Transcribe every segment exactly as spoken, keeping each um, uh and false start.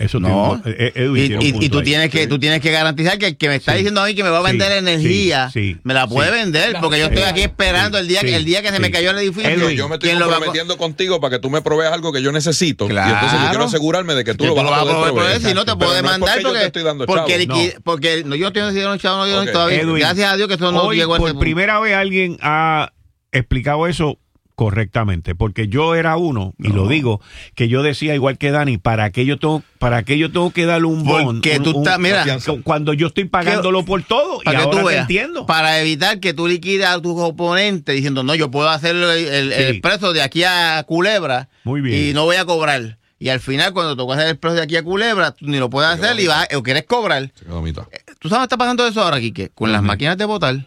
Eso no. tiene, Edwin y, tiene un y, punto y tú ahí. tienes que Sí. tú tienes que garantizar que el que me está Sí. diciendo a mí que me va a vender Sí. energía, Sí. Sí. me la puede Sí. vender, porque yo estoy aquí esperando el día, Sí. el día que se Sí. me cayó el edificio. Edwin, yo me estoy ¿quién lo va a- comprometiendo contigo para que tú me proveas algo que yo necesito. Claro. Y entonces yo quiero asegurarme de que tú Que lo vas a poder proveer, proveer. si no te puedo Pero no es demandar porque yo porque, te estoy dando porque, chavo. liqui- No. porque no, yo no estoy haciendo chavo, no, yo no Ok. todavía. Edwin, Gracias a Dios que eso no hoy, llegó a ese por punto. primera vez alguien ha explicado eso correctamente, porque yo era uno, y No. lo digo, que yo decía igual que Dani, ¿para qué yo tengo, para qué yo tengo que darle un bond? Porque un- tú un- estás, mira, cuando yo estoy pagándolo por todo, y para que ahora tú te veas, entiendo. para evitar que tú liquides a tus oponentes diciendo, no, yo puedo hacer el, el, el Sí. expreso de aquí a Culebra Muy bien. y no voy a cobrar. Y al final, cuando tocó hacer el expreso de aquí a Culebra, tú ni lo puedes Se quedó hacer y vas, o quieres cobrar. Se quedó a mitad. ¿Tú sabes qué está pasando eso ahora, Quique? Con las Ujú. máquinas de votar.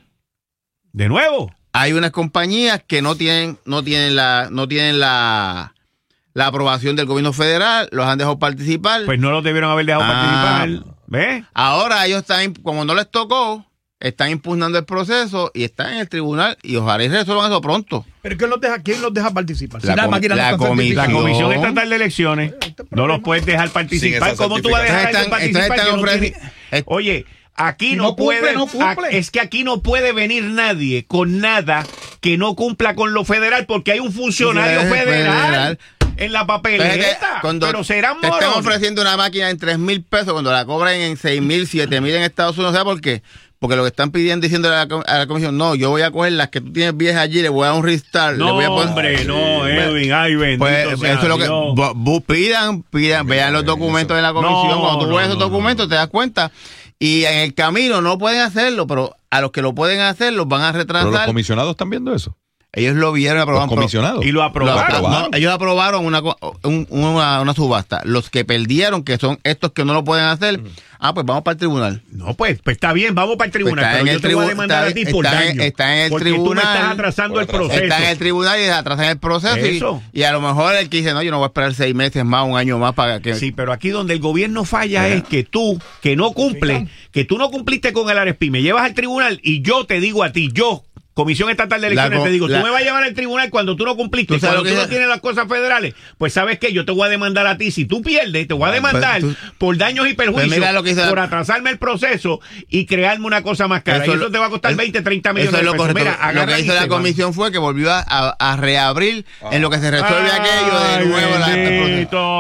De nuevo. Hay unas compañías que no tienen, no tienen la, no tienen la, la aprobación del gobierno federal, los han dejado participar. Pues no los debieron haber dejado Ah. participar. ¿Ves? Ahora ellos están, como no les tocó, están impugnando el proceso y están en el tribunal y ojalá y resuelvan eso pronto. ¿Pero quién los deja, quién los deja participar? La si las comi- máquinas la no están comi- La certificadas. Comisión No. Estatal de Elecciones no los puedes dejar participar. esa ¿Cómo tú vas a dejar a alguien Entonces están- participar? entonces que no están tiene- ofreci- es- Oye, aquí Si no, no cumple, puede, no cumple. a- es que aquí no puede venir nadie con nada que no cumpla con lo federal, porque hay un funcionario Federal, federal, federal. en la Entonces, papeleta. cuando Pero serán te están morones. ofreciendo una máquina en tres mil pesos cuando la cobran en seis mil, siete mil en Estados Unidos. ¿Sabes por qué? Porque lo que están pidiendo, diciendo a la, com- a la comisión, no, yo voy a coger las que tú tienes viejas allí, le voy a dar un restart. le No, voy a poner, hombre, no, Edwin, ay, bendito Pues sea eso es lo que Dios. bu- bu- pidan, pidan, vean los documentos de la comisión. No, Cuando tú no, ves esos no, documentos no. te das cuenta. Y en el camino no pueden hacerlo, pero a los que lo pueden hacer los van a Pero los retrasar. comisionados están viendo eso. Ellos lo vieron y Los aprobaron. pero- comisionados. Y lo lo aprobaron. apro- no, ellos aprobaron una, co- un- una, una subasta. Los que perdieron, que son estos que no lo pueden hacer, ah, pues vamos para el tribunal. No, pues, pues está bien, vamos para el tribunal, Pues está pero en yo el te voy a tribu- demandar está- a ti por está en- daño. está en el porque tú me tribunal. estás atrasando el Por atrasar. proceso. Está en el tribunal y atrasan el proceso. Y, Eso. y a lo mejor el que dice, no, yo no voy a esperar seis meses más, un año más para que... Sí, pero aquí donde el gobierno falla es que tú, que no cumple, que tú no cumpliste con el A R E S P I, me llevas al tribunal y yo te digo a ti, yo, Comisión Estatal de Elecciones, La co- te digo, la- tú me vas a llevar al tribunal cuando tú no cumpliste, ¿Tú sabes cuando lo tú que no es? tienes las cosas federales, pues ¿sabes qué? Yo te voy a demandar a ti. Si tú pierdes, te voy a demandar tú- por daños y perjuicios, Pues mira lo que hizo- por atrasarme el proceso y crearme una cosa más cara. y Eso eso lo- te va a costar es- veinte, treinta millones Eso es de lo pesos. correcto. Mira, Lo agarran que y hizo se la van. comisión fue que volvió a, a- a reabrir en lo que se resuelve aquello de Ay, nuevo. la- el proceso.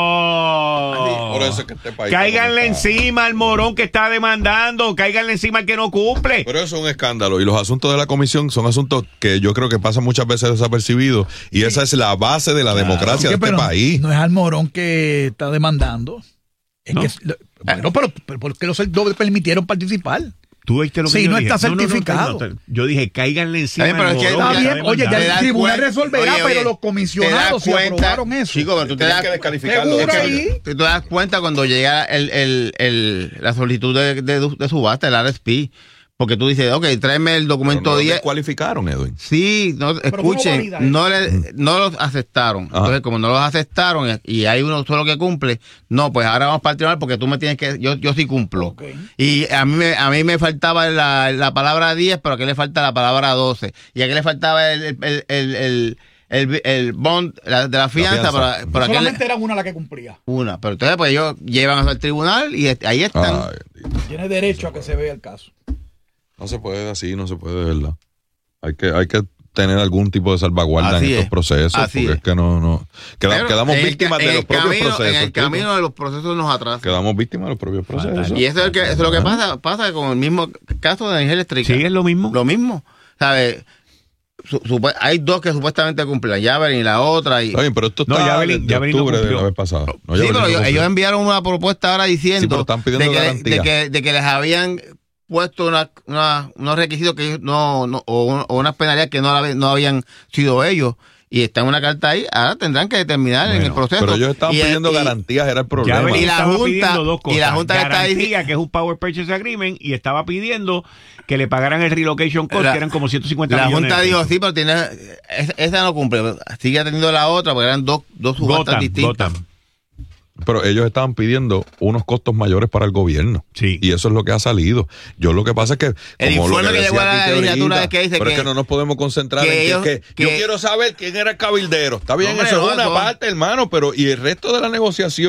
bendito. Por eso es que este país... Cáiganle como está. encima al morón que está demandando, cáiganle encima al que no cumple. Pero eso es un escándalo. Y los asuntos de la comisión son asuntos que yo creo que pasan muchas veces desapercibidos. Y esa es la base de la democracia de Porque, este pero país. No es al morón que está demandando. Es ¿No? que, lo- bueno, pero, pero ¿por qué los no permitieron participar? Tú oíste lo que Sí, yo no dije. está No, no, no, certificado. no, no, yo dije, cáiganle encima Está bien, al pero es que- morón. Está ya- bien, oye, ya te el das tribunal cuenta- resolverá, oye, pero oye, los comisionados te sí das cuenta, aprobaron eso. chico, pero tú te Tienen das, que descalificarlo. Seguro Es que- ahí. tú te das cuenta cuando llega el, el, el, la solicitud de, de, de subasta, el A R E S P, porque tú dices, ok, tráeme el Pero documento no lo diez. descualificaron, Edwin. Sí, no, ¿cómo escuchen, valida eso? no, le, no los aceptaron. Ajá. Entonces, como no los aceptaron y hay uno solo que cumple, no, pues ahora vamos para el tribunal porque tú me tienes que, yo, yo sí cumplo. Ok. Y a mí, me, a mí me faltaba la, la palabra diez, pero aquí le falta la palabra doce. Y aquí le faltaba el, el, el, el, el, el, el bond la- de la fianza, fianza. pero, pero aquí le- Solamente era una la que cumplía. una. Pero entonces, pues ellos llevan eso al tribunal y est- ahí están. Ay, bendito. Tiene derecho a que se vea el caso. No se puede así, no se puede, de verdad. Hay que, hay que tener algún tipo de salvaguarda Así en estos es. procesos, Así porque es. es. que no, no. Queda- Pero quedamos en el víctimas ca- de en los el propios camino- procesos. En el chico. camino de los procesos nos atrasan. Quedamos víctimas de los propios procesos. Y eso es, el que, eso es lo que pasa, pasa con el mismo caso de energía eléctrica. Sí, es lo mismo. Lo mismo. ¿Sabes? Su- supu- hay dos que supuestamente cumplen, la Javelin y la otra. Y, Está bien, pero esto No, está Javelin- de Javelin no octubre de cumplió. la vez pasada. No, sí, Javelin pero no ellos, cumplió. ellos enviaron una propuesta ahora diciendo Sí, pero están pidiendo de, que, garantía. de, que, de que les habían puesto una, una- unos requisitos que ellos no, no o, un- o unas penalidades que no, la- no habían sido ellos. Y está en una carta ahí, ahora tendrán que determinar en Bueno, el proceso. Pero ellos estaban Y el- pidiendo y- garantías, era el problema. Javelin Y la estaba Junta- pidiendo dos cosas. y la Junta le está Garantía, diciendo- que es un Power Purchase Agreement, y estaba pidiendo que le pagaran el relocation cost, La- que eran como ciento cincuenta La millones. Junta de dijo, pesos. sí, pero tiene, esa, esa no cumple. Sigue teniendo la otra, porque eran dos, dos subastas Gotham, distintas. Gotham. Pero ellos estaban pidiendo unos costos mayores para el gobierno. Sí. Y eso es lo que ha salido. Yo lo que pasa es que. El como lo informe que decía llegó a la Quique ahorita, legislatura es que dice pero que- es que no nos podemos concentrar que en que- ellos- que, que- yo quiero saber quién era el cabildero. Está bien, Hombre, eso no, es una eso- parte, hermano, pero y el resto de la negociación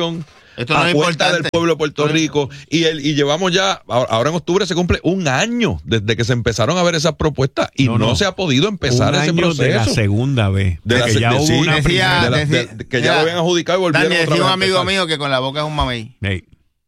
Esto no a es cuenta importante. del pueblo de Puerto Rico. Y, el, y llevamos ya, ahora en octubre se cumple un año desde que se empezaron a ver esas propuestas y no, No, no, no. se ha podido empezar Un ese año proceso. de la segunda vez. De la que se- ya de- hubo sí, una decía- primera. de la- decía- de- que ya mira, lo habían adjudicado y volvieron Daniel, otra decía vez un a amigo empezar. mío que con la boca es un mamey. Ey,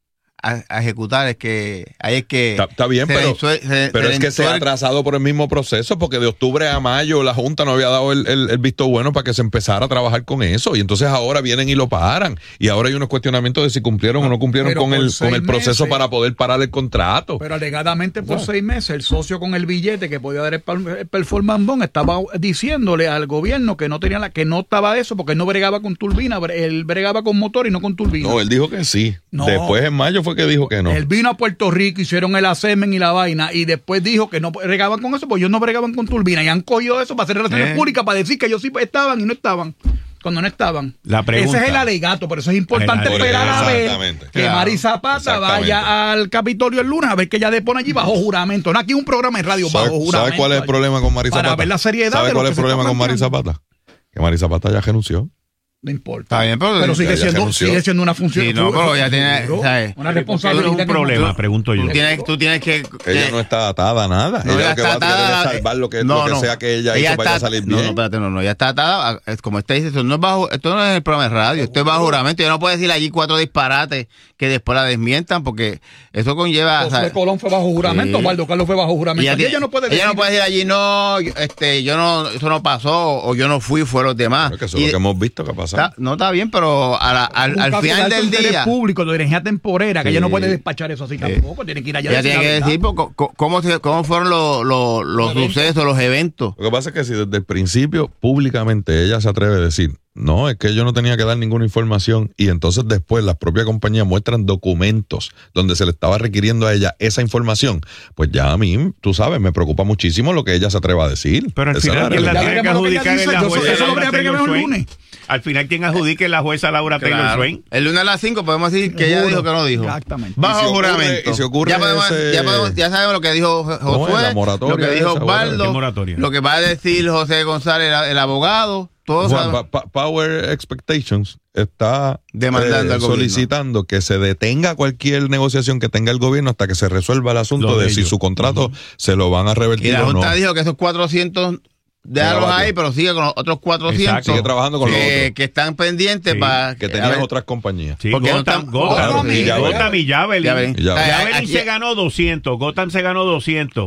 A, a ejecutar es que ahí es que Está, está bien, se pero, le ensue- se- pero se es le que se ha entuerca- atrasado por el mismo proceso, porque de octubre a mayo la Junta no había dado el, el- el visto bueno para que se empezara a trabajar con eso. Y entonces ahora vienen y lo paran. Y ahora hay unos cuestionamientos de si cumplieron o no cumplieron Pero con por el, con seis el proceso meses. para poder parar el contrato. Pero alegadamente por No. seis meses el socio con el billete que podía dar el, per- el performance bond estaba diciéndole al gobierno que no tenía la, que no estaba eso porque él no bregaba con turbina, bre- él bregaba con motor y no con turbina. No, él dijo que sí. No. Después en mayo fue que dijo que no. Él vino a Puerto Rico, hicieron el asemen y la vaina y después dijo que no bregaban con eso porque ellos no bregaban con turbina y han cogido eso para hacer relaciones Eh. públicas para decir que ellos sí estaban y no estaban. Cuando no estaban. La pregunta. Ese es el alegato, por eso es importante El esperar a ver Exactamente. que Claro. Mari Zapata Exactamente. vaya al Capitolio el lunes a ver que ella depone allí bajo juramento. No aquí un programa en radio ¿Sabe, bajo juramento. sabe cuál es el problema con Mari Zapata? Para ver la seriedad ¿Sabe de lo cuál que es el se problema está con Mari planteando. Zapata? Que Mari Zapata ya renunció. No importa. Está bien, pero- pero sigue Ya- ya siendo, renunció. sigue siendo una función. Sí, no, pero ya tiene, Seguro. ¿sabes? Una Eso responsabilidad. es un que problema, no- pregunto yo. Tú tienes, tú tienes que... Ella que- no está atada a nada. No, ella ella lo que va a está querer atada- es salvar lo que, no, lo que no. sea que ella, Ella hizo para está- salir No, bien. no, espérate, no, no, ella está atada, a- es como usted dice, esto no es bajo, esto no es el programa de radio, esto es bajo juramento. Yo no puedo decir allí cuatro disparates que después la desmientan porque eso conlleva... José ¿sabes? Colón fue bajo juramento, Sí. Osvaldo Carlos fue bajo juramento. Ella, Y tiene- ella no puede ella decir. no puede decir allí, no, yo, este, yo no, eso no pasó, o yo no fui, fueron los demás. Creo que eso es Y- lo que hemos visto que ha pasado. está- no está bien, pero a la- al, Un al caso final de alto del interés día... público, de energía temporera, que Sí. ella no puede despachar eso así tampoco. Tiene que ir allá. a Ella decir tiene la que verdad. decir po- co- co- cómo, se- cómo fueron los, los, los sucesos, los eventos. Lo que pasa es que si desde el principio públicamente ella se atreve a decir, no, es que yo no tenía que dar ninguna información y entonces después las propias compañías muestran documentos donde se le estaba requiriendo a ella esa información, pues ya a mí, tú sabes, me preocupa muchísimo lo que ella se atreva a decir. Pero al Esa es final quien la realidad. tiene que veremos lo que ella adjudicar es dice. la Yo jueza eso lo Laura veremos Taylor el Swain. lunes. Al final quien adjudique es la jueza Laura Taylor Claro. Swain. El lunes a las cinco podemos decir que ella Juro. dijo que no dijo. Exactamente. Bajo Y si ocurre- juramento. y si ocurre ya, podemos- ese- ya, podemos- ya sabemos lo que dijo Jo- ¿Cómo es? Josué, La moratoria lo que dijo esa, whatever. Osvaldo, ¿Qué moratoria? lo que va a decir José González, el, el abogado. Todos Juan, saben- Pa- Pa- Power Expectations está Demandando al gobierno. solicitando que se detenga cualquier negociación que tenga el gobierno hasta que se resuelva el asunto Lo de de, si ellos. su contrato se lo van a y revertir la o no. Junta dijo que esos cuatrocientos, déjalos Megavatios. ahí, pero sigue con los otros cuatrocientos. Exacto. Sigue trabajando con que, lo otro. que están pendientes Sí, para Que a tenían ver, otras compañías. Sí, Porque no Gotham, están- Gotham, Gotham y Javelin. Gotham y Javelin. Javelin. Y Javelin. Javelin Aquí- se ganó doscientos, Gotham se ganó doscientos.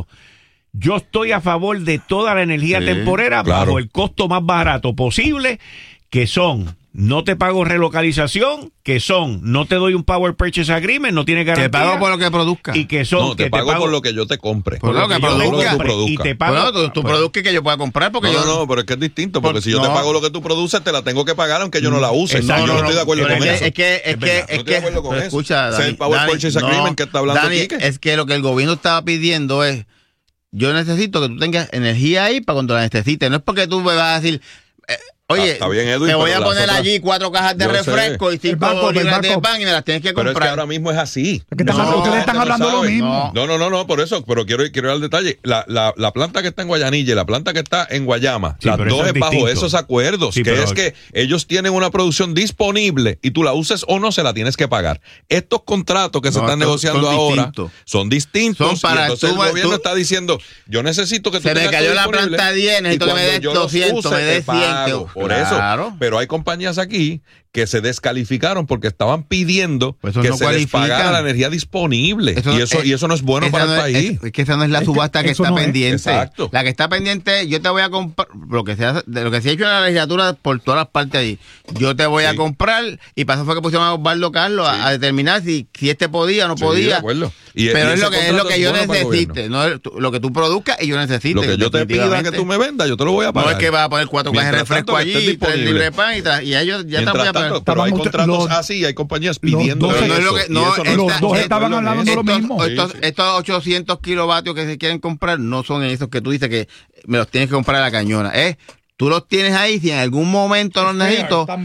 Yo estoy a favor de toda la energía Sí, temporera claro. bajo el costo más barato posible, que son, no te pago relocalización, que son, no te doy un Power Purchase Agreement, no tiene garantía. te pago por lo que produzca. y que son, No, te que pago por lo que yo te compre. Por lo que yo produzca. te Por lo que tú compre, y produzcas. te pago. Bueno, tú, tú pues, produzques que yo pueda comprar porque No, yo no, no, pero es que es distinto, porque Por- si yo te no. pago lo que tú produces, te la tengo que pagar aunque yo no la use. Exacto. No, yo no, No, estoy de acuerdo Pero con es eso. que, es que, es Es que, verdad. es No estoy de que, acuerdo con pero eso. escucha, Ese es el Dani, Power Dani, Purchase Agreement que está hablando Dani, Quique. es que lo que el gobierno estaba pidiendo es, yo necesito que tú tengas energía ahí para cuando la necesites. No es porque tú me vas a decir, eh, oye, Está bien, Edwin, te voy pero a las poner otras- allí cuatro cajas de Yo sé. refresco y El cinco banco, el libras de banco. pan y me las tienes que Pero es que comprar. ahora mismo es así. Es que están- No, ustedes están no hablando lo saben. mismo. No, no, no, no, por eso, pero quiero, quiero ir al detalle. La, la, la planta que está en Guayanilla y la planta que está en Guayama, Sí, las pero dos eso es es bajo distinto. esos acuerdos, Sí, que pero- es que ellos tienen una producción disponible y tú la uses o no se la tienes que pagar. Estos contratos que se No, están estos negociando son ahora distintos. son distintos. Son para y entonces tú- el gobierno tú- está diciendo, yo necesito que tú Se me tengas cayó todo la disponible, planta diez, necesito y que me cuando des yo los doscientos, use, me des te pago. cien. Por Claro. eso. Pero hay compañías aquí que se descalificaron porque estaban pidiendo Pues eso que no se les cualifican. pagara la energía disponible. y, eso, es- y eso no es bueno esa para no el es- país. Es, es que esa no es la Es que subasta que, eso está no es. pendiente. Exacto. La que está pendiente, yo te voy a comprar, lo que se hace, de lo que se ha hecho en la legislatura por todas las partes ahí. Yo te voy a Sí. comprar, y para eso fue que pusieron a Osvaldo Carlos a, a determinar si, si este podía o no Sí, de podía. acuerdo. Y- Pero y es ese lo que es lo contrato que es yo bueno para el necesite, no es tu- lo que tú produzcas y yo necesite. Lo que yo te pida que definitivamente. tú me vendas, yo te lo voy a pagar. No es que vas a poner cuatro cajas de Mientras refresco tanto, que esté allí, tres disponible. libres de pan y, tra- y ellos ya te Mientras voy a pagar. tanto, pero hay Estaban usted- contratos los- así, hay compañías los pidiendo dos- eso, Pero no es lo que- y no, eso esta- Los dos esta- estaban hablando de lo estos, mismo. Estos, Sí, sí. estos ochocientos kilovatios que se quieren comprar no son esos que tú dices que me los tienes que comprar a la cañona. Es, tú los tienes ahí, si en algún momento los necesito, Stand by.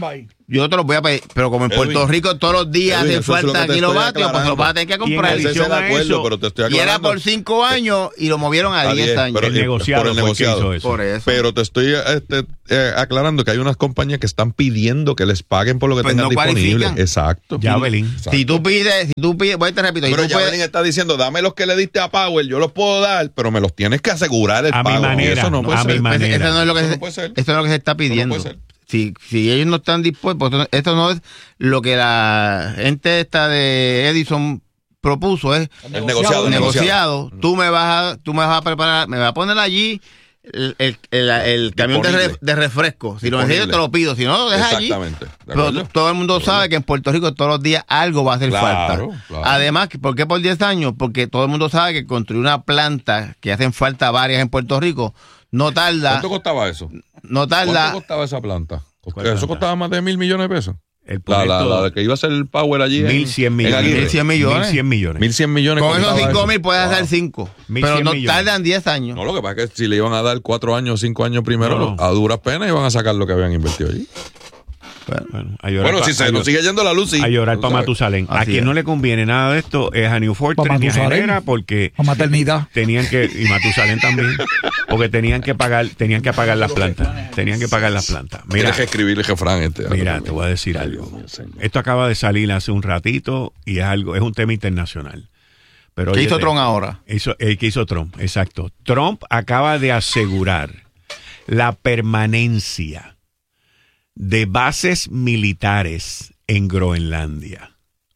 Yo te los voy a pedir, pero como en Edwin, Puerto Rico todos los días Edwin, hacen eso es lo falta que te kilovatios, estoy pues los vas a tener que Y en comprar. Ese es el adición a acuerdo, eso, pero te estoy Y aclarando. era por cinco años y lo movieron a A diez diez, años. pero- el y- negociado por el fue el que negociado. hizo eso. Por eso. Pero te estoy este, eh, aclarando que hay unas compañías que están pidiendo que les paguen por lo que Pues tengan no disponible. cualifican. Exacto. Ya, Belín. Exacto. Si tú pides, si tú pides, voy te repito, si Pero tú ya puedes- Belín está diciendo, dame los que le diste a Power, yo los puedo dar, pero me los tienes que asegurar el A mi pago. Y manera, eso no puede a mi ser. manera. Pues, eso no es lo que Eso se, no puede ser. eso es lo que se está pidiendo. puede ser. Si, si ellos no están dispuestos, pues, esto no es lo que la gente esta de Edison propuso, es El negociado, el negociado. Tú me vas a, tú me vas a preparar, me vas a poner allí el, el, el, el camión de, re- Disponible. de refresco. Si lo Disponible. necesito, te lo pido. Si no, lo dejas allí. Exactamente. ¿De Pero acuerdo? todo el mundo sabe que en Puerto Rico todos los días algo va a hacer Claro, falta. claro. Además, ¿por qué por diez años? Porque todo el mundo sabe que construir una planta, que hacen falta varias en Puerto Rico, no tarda, ¿Cuánto costaba eso? no ¿Cuánto tarda. costaba esa planta? ¿Cuál Eso planta? costaba más de mil millones de pesos. El La, la, proyecto, la que iba a ser el Power allí. en- mil cien en millones. Aguirre. mil cien millones. mil cien millones. mil cien millones. Con esos costaba cinco eso. mil puedes Wow. hacer cinco. mil Pero cien no millones. tardan diez años. No, lo que pasa es que si le iban a dar cuatro años, cinco años primero, No. a duras penas iban a sacar lo que habían invertido allí. Bueno, a llorar Bueno, pa- si a se nos llorar- sigue yendo la luz, sí. a llorar Tú para sabes. Matusalén. A Así quien es. no le conviene nada de esto es a New Fortress Pa' ni a Matusalén. Genera porque A maternidad. tenían que, y Matusalén también, porque tenían que pagar, tenían que pagar las plantas. Tenían que pagar las plantas. Mira, Tienes que escribir el refrán este. mira, te voy a decir algo. Esto acaba de salir hace un ratito y es algo, es un tema internacional. Pero ¿Qué oye, hizo te- Trump ahora? Hizo, el que hizo Trump, exacto. Trump acaba de asegurar la permanencia de bases militares en Groenlandia,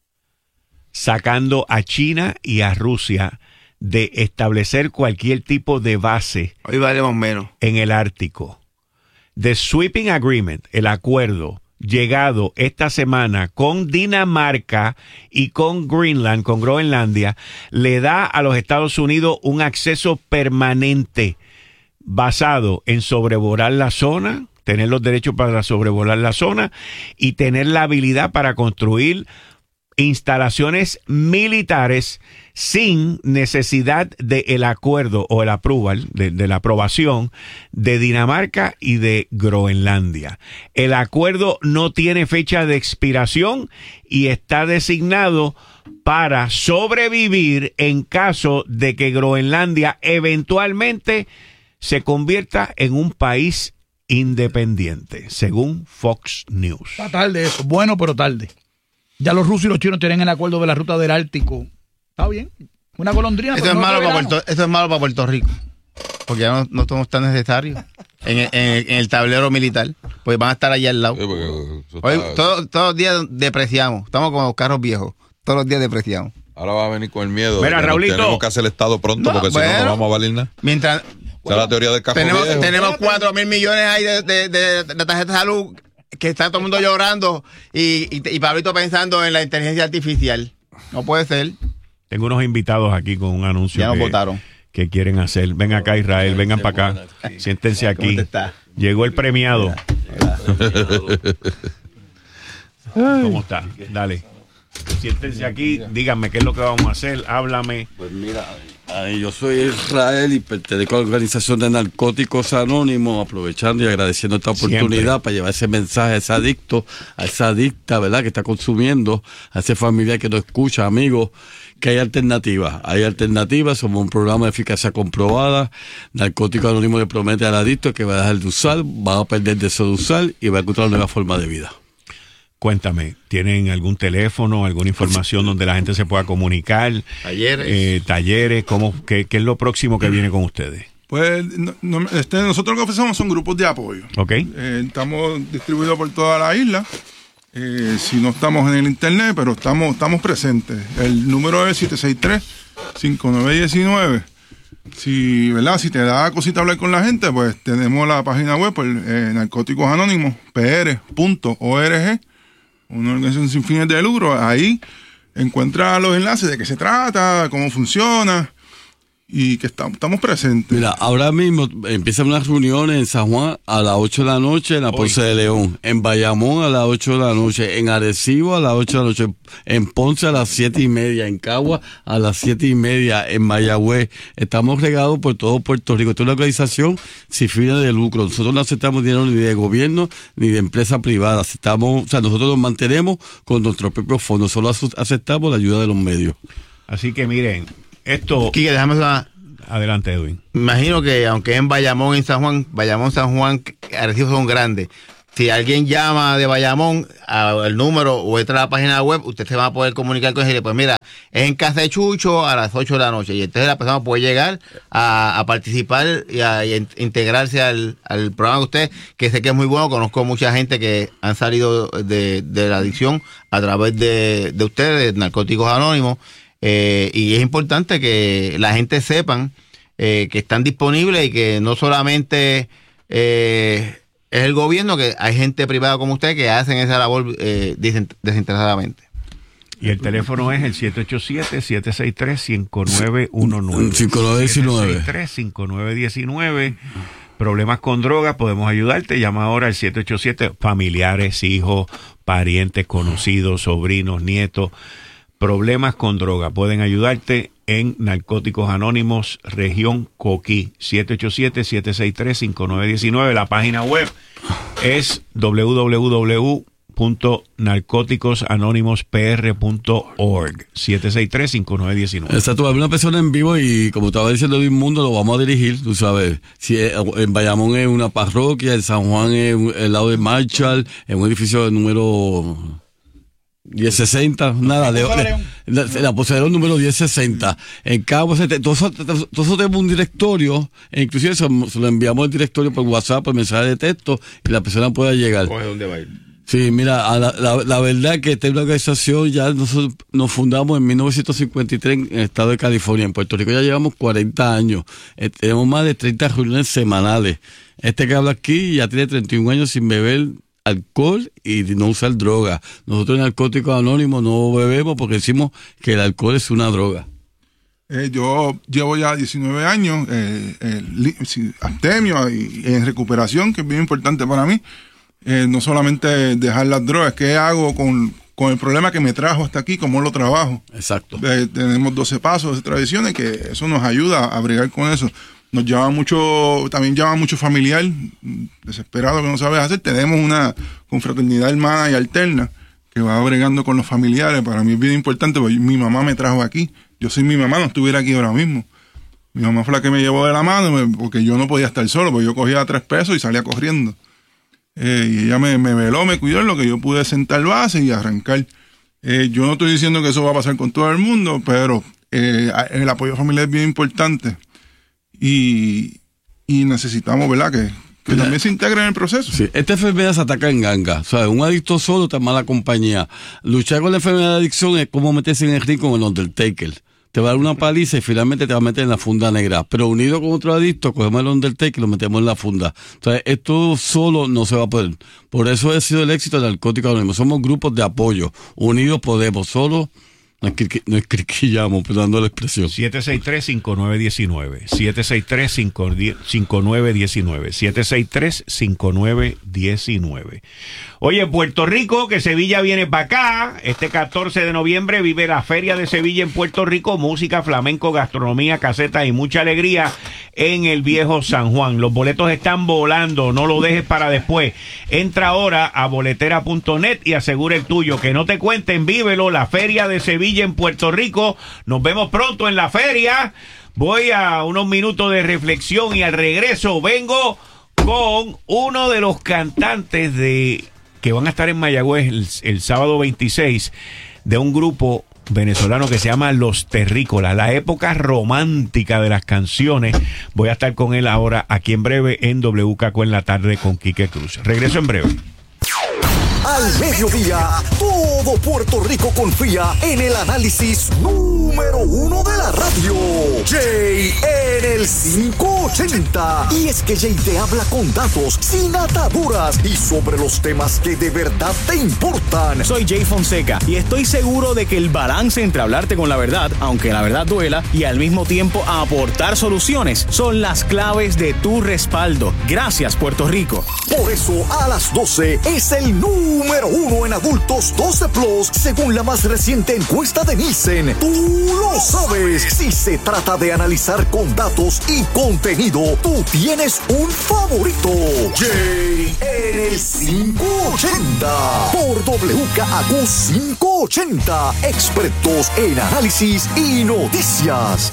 sacando a China y a Rusia de establecer cualquier tipo de base Hoy valemos menos. en el Ártico. The Sweeping Agreement, el acuerdo llegado esta semana con Dinamarca y con Greenland, con Groenlandia, le da a los Estados Unidos un acceso permanente basado en sobrevolar la zona, tener los derechos para sobrevolar la zona y tener la habilidad para construir instalaciones militares sin necesidad del acuerdo o el approval, de, de la aprobación de Dinamarca y de Groenlandia. El acuerdo no tiene fecha de expiración y está designado para sobrevivir en caso de que Groenlandia eventualmente se convierta en un país independiente, según Fox News. Está tarde eso. Bueno, pero tarde. Ya los rusos y los chinos tienen el acuerdo de la ruta del Ártico. Está bien. Una golondrina. Eso pero es, no malo de para verano. Puerto, eso es malo para Puerto Rico. Porque ya no, no somos tan necesarios en el, en, el, en el tablero militar. Pues van a estar allí al lado. Sí, porque eso Hoy, está- todo- todos los días depreciamos. Estamos como los carros viejos. Todos los días depreciamos. Ahora va a venir con el miedo Mira, de que nos Raulito. tenemos que hacer el Estado pronto, No, porque si no, bueno. no vamos a valer nada. Mientras Esa es la teoría del cajón tenemos, viejo. tenemos cuatro mil millones ahí de, de, de, de tarjetas de salud que está todo el mundo llorando y, y, y Pablito pensando en la inteligencia artificial. No puede ser. Tengo unos invitados aquí con un anuncio Ya nos que, votaron. que quieren hacer. Ven acá, Israel, vengan para acá. Siéntense aquí. ¿Cómo te está? Llegó el premiado. ¿Cómo está? Dale. Siéntense aquí, díganme qué es lo que vamos a hacer, háblame. Pues mira, ay, yo soy Israel y pertenezco a la Organización de Narcóticos Anónimos, aprovechando y agradeciendo esta oportunidad Siempre. para llevar ese mensaje a ese adicto, a esa adicta, ¿verdad?, que está consumiendo, a ese familiar que no escucha, amigos, que hay alternativas. Hay alternativas, somos un programa de eficacia comprobada. Narcóticos Anónimos le promete al adicto que va a dejar de usar, va a perder deseo de usar y va a encontrar una nueva forma de vida. Cuéntame, ¿tienen algún teléfono, alguna información donde la gente se pueda comunicar? Talleres. Eh, talleres, ¿cómo, qué, ¿qué es lo próximo que viene con ustedes? Pues no- no- este, nosotros lo que ofrecemos son grupos de apoyo. ¿Ok? Eh, estamos distribuidos por toda la isla. Eh, si no estamos en el internet, pero estamos, estamos presentes. El número es siete seis tres, cinco nueve uno nueve. Si, ¿verdad? Si te da cosita hablar con la gente, pues tenemos la página web, pues, eh, Narcóticos Anónimos, p r punto org, una organización sin fines de lucro. Ahí encuentras los enlaces de qué se trata, cómo funciona. y que estamos, estamos presentes. Mira, ahora mismo empiezan unas reuniones en San Juan a las ocho de la noche, en la Ponce de León, en Bayamón a las ocho de la noche, en Arecibo a las ocho de la noche, en Ponce a las siete y media, en Cagua a las siete y media, en Mayagüez. Estamos regados por todo Puerto Rico. Esta es una organización sin fines de lucro. Nosotros no aceptamos dinero ni de gobierno ni de empresa privada. Aceptamos, o sea, nosotros nos mantenemos con nuestros propios fondos. Solo aceptamos la ayuda de los medios. Así que miren, esto... Quique, déjame una... Adelante, Edwin. Imagino que aunque en Bayamón y en San Juan, Bayamón, San Juan, Arecibo son grandes. Si alguien llama de Bayamón al número o entra a la página web, usted se va a poder comunicar con él y decirle, pues mira, es en casa de Chucho a las ocho de la noche. Y entonces la persona puede llegar a, a participar y a, y a integrarse al, al programa de usted, que sé que es muy bueno. Conozco mucha gente que han salido de, de la adicción a través de, de ustedes, de Narcóticos Anónimos. Eh, y es importante que la gente sepan eh, que están disponibles y que no solamente eh, es el gobierno, que hay gente privada como usted que hacen esa labor eh, desinteresadamente. Y el teléfono es el siete ocho siete, siete seis tres, cinco nueve uno nueve. cinco nueve uno nueve. siete seis tres, cinco nueve uno nueve. Problemas con drogas, podemos ayudarte. Llama ahora al siete ocho siete, familiares, hijos, parientes, conocidos, sobrinos, nietos. Problemas con droga, pueden ayudarte en Narcóticos Anónimos, región Coquí, siete ocho siete, siete seis tres, cinco nueve uno nueve. La página web es doble u doble u doble u punto narcóticos anónimos p r punto org, siete seis tres, cinco nueve uno nueve. Exacto, hay una persona en vivo y como estaba diciendo Luis Mundo, lo vamos a dirigir, tú sabes. Si es, en Bayamón es una parroquia, en San Juan es el lado de Marshall, en un edificio de número... diez sesenta, nada, de, de, la, la poseedora número diez sesenta. En Cabo, todo eso, todo eso tenemos un directorio, e inclusive se, se lo enviamos al directorio por WhatsApp, por mensaje de texto, y la persona pueda llegar. Coge dónde va a ir. Sí, mira, a la, la, la verdad es que esta es una organización, ya nosotros nos fundamos en mil novecientos cincuenta y tres en el estado de California. En Puerto Rico ya llevamos cuarenta años, eh, tenemos más de treinta reuniones semanales. Este que habla aquí ya tiene treinta y un años sin beber alcohol y no usar droga. Nosotros en Narcóticos Anónimos no bebemos porque decimos que el alcohol es una droga. Eh, yo llevo ya diecinueve años eh, eh, abstemio y en recuperación, que es bien importante para mí. Eh, no solamente dejar las drogas, ¿qué hago con, con el problema que me trajo hasta aquí? ¿Cómo lo trabajo? Exacto. Eh, tenemos doce pasos de tradiciones que eso nos ayuda a bregar con eso. Nos llama mucho, también llama mucho familiar, desesperado que no sabes hacer. Tenemos una confraternidad hermana y alterna que va bregando con los familiares. Para mí es bien importante, porque mi mamá me trajo aquí. Yo sin mi mamá no estuviera aquí ahora mismo. Mi mamá fue la que me llevó de la mano, porque yo no podía estar solo, porque yo cogía tres pesos y salía corriendo. Eh, y ella me, me veló, me cuidó en lo que yo pude sentar base y arrancar. Eh, yo no estoy diciendo que eso va a pasar con todo el mundo, pero eh, el apoyo familiar es bien importante. Y, y necesitamos, ¿verdad?, que, que también se integre en el proceso. Sí, esta enfermedad se ataca en ganga. O sea, un adicto solo está en mala compañía. Luchar con la enfermedad de adicción es como meterse en el ring con el Undertaker. Te va a dar una paliza y finalmente te va a meter en la funda negra. Pero unido con otro adicto, cogemos el Undertaker y lo metemos en la funda. O sea, esto solo no se va a poder. Por eso ha sido el éxito de Narcóticos Anónimos. Somos grupos de apoyo. Unidos podemos. Solo... No escriquillamos, perdón la expresión. siete seis tres, cinco nueve uno nueve. siete seis tres, cinco nueve uno nueve. siete seis tres, cinco nueve uno nueve. Oye, Puerto Rico, que Sevilla viene para acá. Este catorce de noviembre vive la Feria de Sevilla en Puerto Rico. Música, flamenco, gastronomía, casetas y mucha alegría en el viejo San Juan. Los boletos están volando, no lo dejes para después. Entra ahora a boletera punto net y asegura el tuyo. Que no te cuenten, vívelo, la Feria de Sevilla en Puerto Rico. Nos vemos pronto en la feria. Voy a unos minutos de reflexión y al regreso vengo con uno de los cantantes de que van a estar en Mayagüez el, el sábado veintiséis, de un grupo venezolano que se llama Los Terrícolas, la época romántica de las canciones. Voy a estar con él ahora aquí en breve en W K Q en la tarde con Quique Cruz. Regreso en breve. Al mediodía, todo Puerto Rico confía en el análisis número uno de la radio. Jay en el quinientos ochenta. Y es que Jay te habla con datos, sin ataduras y sobre los temas que de verdad te importan. Soy Jay Fonseca y estoy seguro de que el balance entre hablarte con la verdad, aunque la verdad duela, y al mismo tiempo aportar soluciones son las claves de tu respaldo. Gracias, Puerto Rico. Por eso, a las doce es el número uno en adultos doce plus, según la más reciente encuesta de Nielsen. Tú lo sabes. Si se trata de analizar con datos y contenido, tú tienes un favorito. Jay en el quinientos ochenta. Por W K A Q quinientos ochenta. Expertos en análisis y noticias.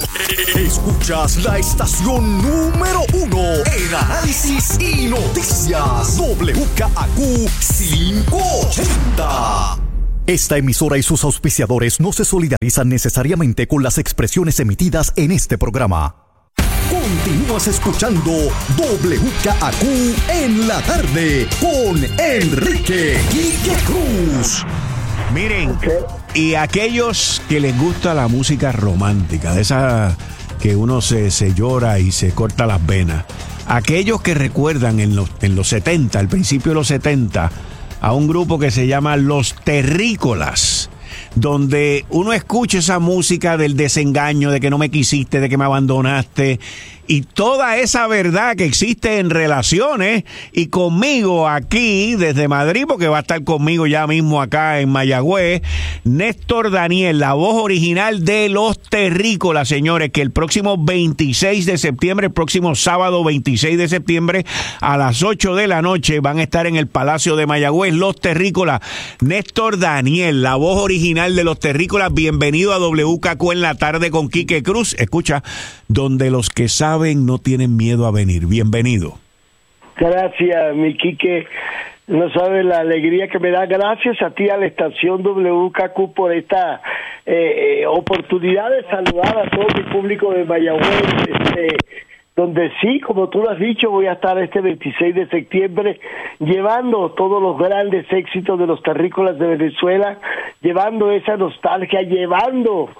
Escuchas la estación número uno en análisis y noticias. W K A Q quinientos ochenta. Esta emisora y sus auspiciadores no se solidarizan necesariamente con las expresiones emitidas en este programa. Continúas escuchando W K A Q en la tarde con Enrique Quique Cruz. Miren, y aquellos que les gusta la música romántica, de esa que uno se, se llora y se corta las venas, aquellos que recuerdan en los, en los setenta, al principio de los setenta, a un grupo que se llama Los Terrícolas, donde uno escucha esa música del desengaño, de que no me quisiste, de que me abandonaste, y toda esa verdad que existe en relaciones, y conmigo aquí desde Madrid, porque va a estar conmigo ya mismo acá en Mayagüez, Néstor Daniel, la voz original de Los Terrícolas, señores, que el próximo veintiséis de septiembre, el próximo sábado veintiséis de septiembre, a las ocho de la noche, van a estar en el Palacio de Mayagüez, Los Terrícolas. Néstor Daniel, la voz original de Los Terrícolas, bienvenido a W K Q en la tarde con Quique Cruz. Escucha, donde los que saben no tienen miedo a venir. Bienvenido. Gracias, mi Quique. No sabes la alegría que me da. Gracias a ti, a la estación W K Q, por esta eh, oportunidad de saludar a todo mi público de Mayagüez, este, donde sí, como tú lo has dicho, voy a estar este veintiséis de septiembre llevando todos los grandes éxitos de Los Terrícolas de Venezuela, llevando esa nostalgia, llevando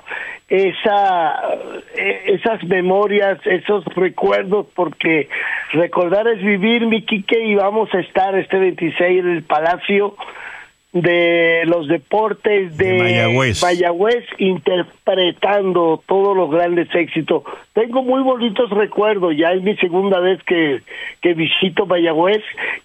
esa esas memorias, esos recuerdos, porque recordar es vivir, mi Quique, y vamos a estar este veintiséis en el Palacio de los Deportes de, de Mayagüez. Mayagüez, interpretando todos los grandes éxitos. Tengo muy bonitos recuerdos, ya es mi segunda vez que, que visito Mayagüez,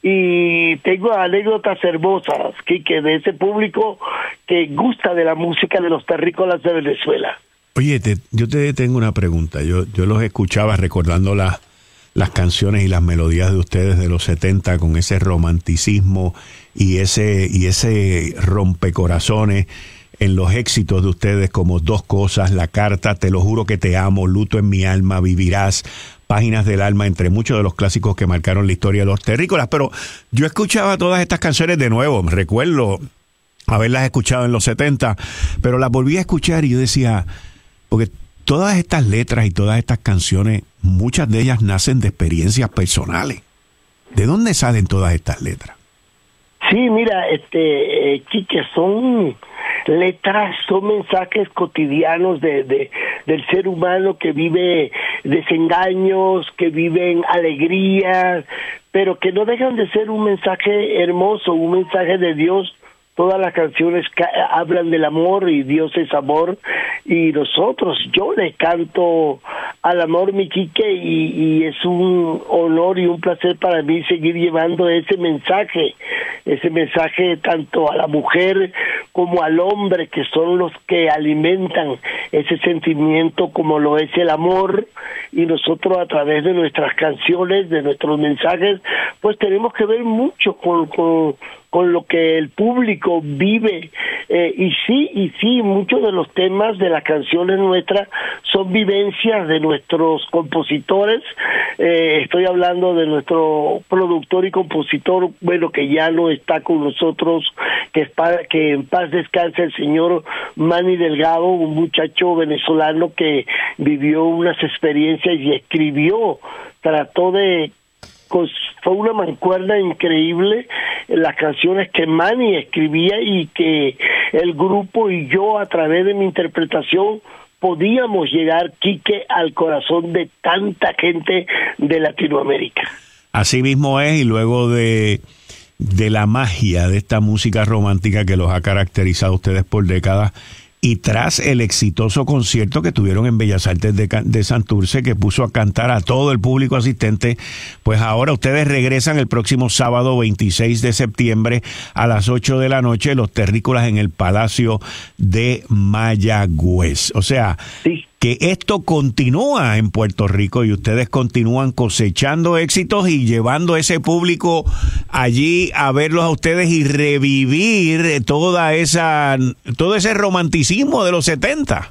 y tengo anécdotas hermosas, Quique, de ese público que gusta de la música de Los Terrícolas de Venezuela. Oye, te, yo te tengo una pregunta. Yo, yo los escuchaba recordando la, las canciones y las melodías de ustedes de los setenta con ese romanticismo y ese, y ese rompecorazones en los éxitos de ustedes como Dos Cosas, La Carta, Te lo juro que te amo, Luto en mi alma, Vivirás, Páginas del alma, entre muchos de los clásicos que marcaron la historia de Los Terrícolas. Pero yo escuchaba todas estas canciones de nuevo, recuerdo haberlas escuchado en los setenta, pero las volví a escuchar y yo decía, porque todas estas letras y todas estas canciones, muchas de ellas nacen de experiencias personales. ¿De dónde salen todas estas letras? Sí, mira, este, eh, Quique, son letras, son mensajes cotidianos de, de del ser humano que vive desengaños, que viven alegrías, pero que no dejan de ser un mensaje hermoso, un mensaje de Dios. Todas las canciones ca- hablan del amor, y Dios es amor, y nosotros, yo le canto al amor, mi Quique, y, y es un honor y un placer para mí seguir llevando ese mensaje, ese mensaje tanto a la mujer como al hombre, que son los que alimentan ese sentimiento como lo es el amor, y nosotros a través de nuestras canciones, de nuestros mensajes, pues tenemos que ver mucho con, con con lo que el público vive, eh, y sí, y sí, muchos de los temas de las canciones nuestras son vivencias de nuestros compositores. Eh, estoy hablando de nuestro productor y compositor, bueno, que ya no está con nosotros, que, es pa- que en paz descanse el señor Manny Delgado, un muchacho venezolano que vivió unas experiencias y escribió, trató de pues, fue una mancuerna increíble, las canciones que Manny escribía y que el grupo y yo, a través de mi interpretación, podíamos llegar, Quique, al corazón de tanta gente de Latinoamérica. Así mismo es, y luego de, de la magia de esta música romántica que los ha caracterizado a ustedes por décadas, y tras el exitoso concierto que tuvieron en Bellas Artes de, de Santurce, que puso a cantar a todo el público asistente, pues ahora ustedes regresan el próximo sábado veintiséis de septiembre a las ocho de la noche, Los Terrícolas en el Palacio de Mayagüez. O sea, sí, que esto continúa en Puerto Rico y ustedes continúan cosechando éxitos y llevando ese público allí a verlos a ustedes y revivir toda esa, todo ese romanticismo de los setenta.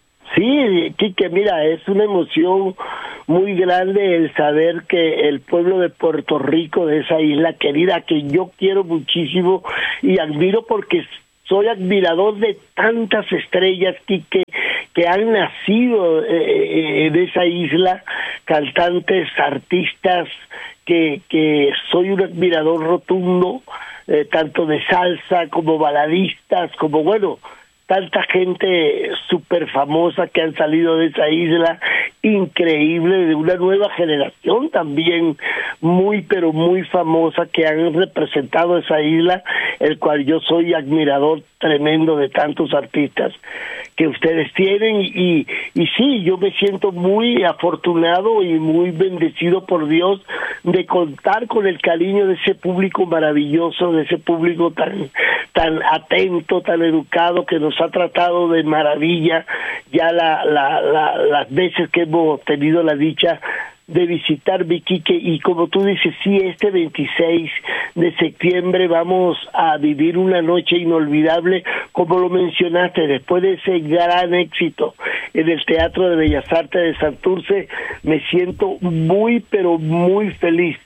Sí, Quique, mira, es una emoción muy grande el saber que el pueblo de Puerto Rico, de esa isla querida que yo quiero muchísimo y admiro, porque soy admirador de tantas estrellas, Quique, que han nacido eh, en esa isla, cantantes, artistas, que, que soy un admirador rotundo, eh, tanto de salsa como baladistas, como, bueno, tanta gente súper famosa que han salido de esa isla, increíble, de una nueva generación también muy, pero muy famosa, que han representado esa isla, el cual yo soy admirador tremendo de tantos artistas que ustedes tienen, y, y sí, yo me siento muy afortunado y muy bendecido por Dios de contar con el cariño de ese público maravilloso, de ese público tan, tan atento, tan educado, que nos ha tratado de maravilla ya la, la, la, las veces que hemos tenido la dicha de visitar Viquique. Y como tú dices, sí, este veintiséis de septiembre vamos a vivir una noche inolvidable, como lo mencionaste, después de ese gran éxito en el Teatro de Bellas Artes de Santurce. Me siento muy, pero muy feliz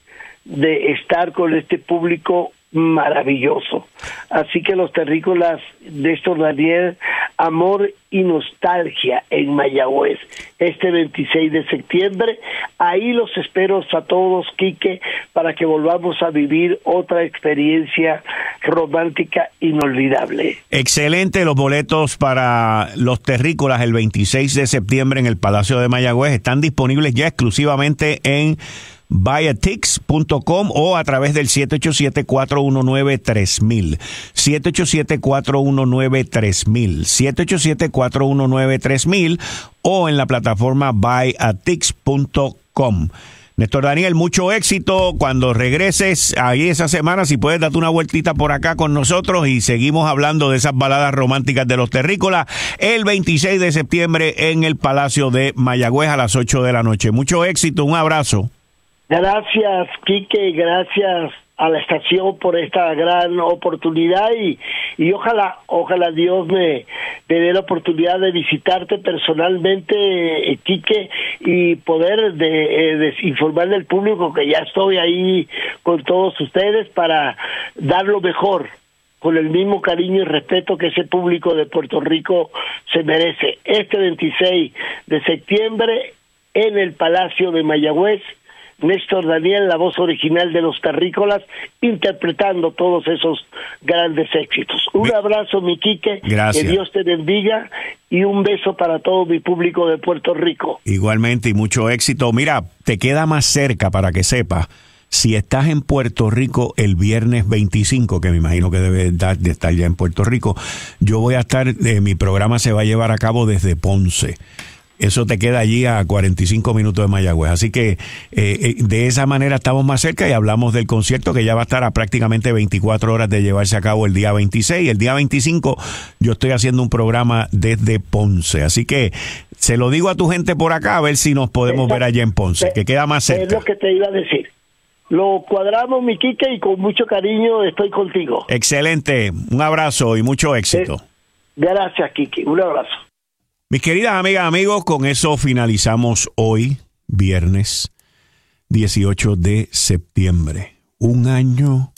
de estar con este público maravilloso. Así que Los Terrícolas, Néstor Daniel, amor y nostalgia en Mayagüez, este veintiséis de septiembre. Ahí los espero a todos, Quique, para que volvamos a vivir otra experiencia romántica inolvidable. Excelente, los boletos para Los Terrícolas el veintiséis de septiembre en el Palacio de Mayagüez están disponibles ya exclusivamente en buy a tix punto com o a través del siete ocho siete, cuatro uno nueve, tres mil. siete ocho siete, cuatro uno nueve, tres mil. siete ocho siete, cuatro uno nueve, tres mil o en la plataforma buy a tix punto com. Néstor Daniel, mucho éxito cuando regreses ahí esa semana. Si puedes, darte una vueltita por acá con nosotros y seguimos hablando de esas baladas románticas de Los Terrícolas el veintiséis de septiembre en el Palacio de Mayagüez a las ocho de la noche. Mucho éxito, un abrazo. Gracias, Quique, gracias a la estación por esta gran oportunidad y, y ojalá, ojalá Dios me, me dé la oportunidad de visitarte personalmente, eh, Quique, y poder de, eh, de informarle al público que ya estoy ahí con todos ustedes para dar lo mejor, con el mismo cariño y respeto que ese público de Puerto Rico se merece. Este veintiséis de septiembre en el Palacio de Mayagüez, Néstor Daniel, la voz original de Los Terrícolas, interpretando todos esos grandes éxitos. Un abrazo, mi Quique. Gracias. Que Dios te bendiga y un beso para todo mi público de Puerto Rico. Igualmente, y mucho éxito. Mira, te queda más cerca, para que sepas, si estás en Puerto Rico el viernes veinticinco, que me imagino que debe de estar ya en Puerto Rico, yo voy a estar, eh, mi programa se va a llevar a cabo desde Ponce. Eso te queda allí a cuarenta y cinco minutos de Mayagüez. Así que eh, eh, de esa manera estamos más cerca y hablamos del concierto que ya va a estar a prácticamente veinticuatro horas de llevarse a cabo el día veintiséis. El día veinticinco yo estoy haciendo un programa desde Ponce. Así que se lo digo a tu gente por acá a ver si nos podemos Exacto. ver allá en Ponce, que queda más cerca. Es lo que te iba a decir. Lo cuadramos, mi Quique, y con mucho cariño estoy contigo. Excelente. Un abrazo y mucho éxito. Eh, gracias, Quique. Un abrazo. Mis queridas amigas, amigos, con eso finalizamos hoy, viernes dieciocho de septiembre. Un año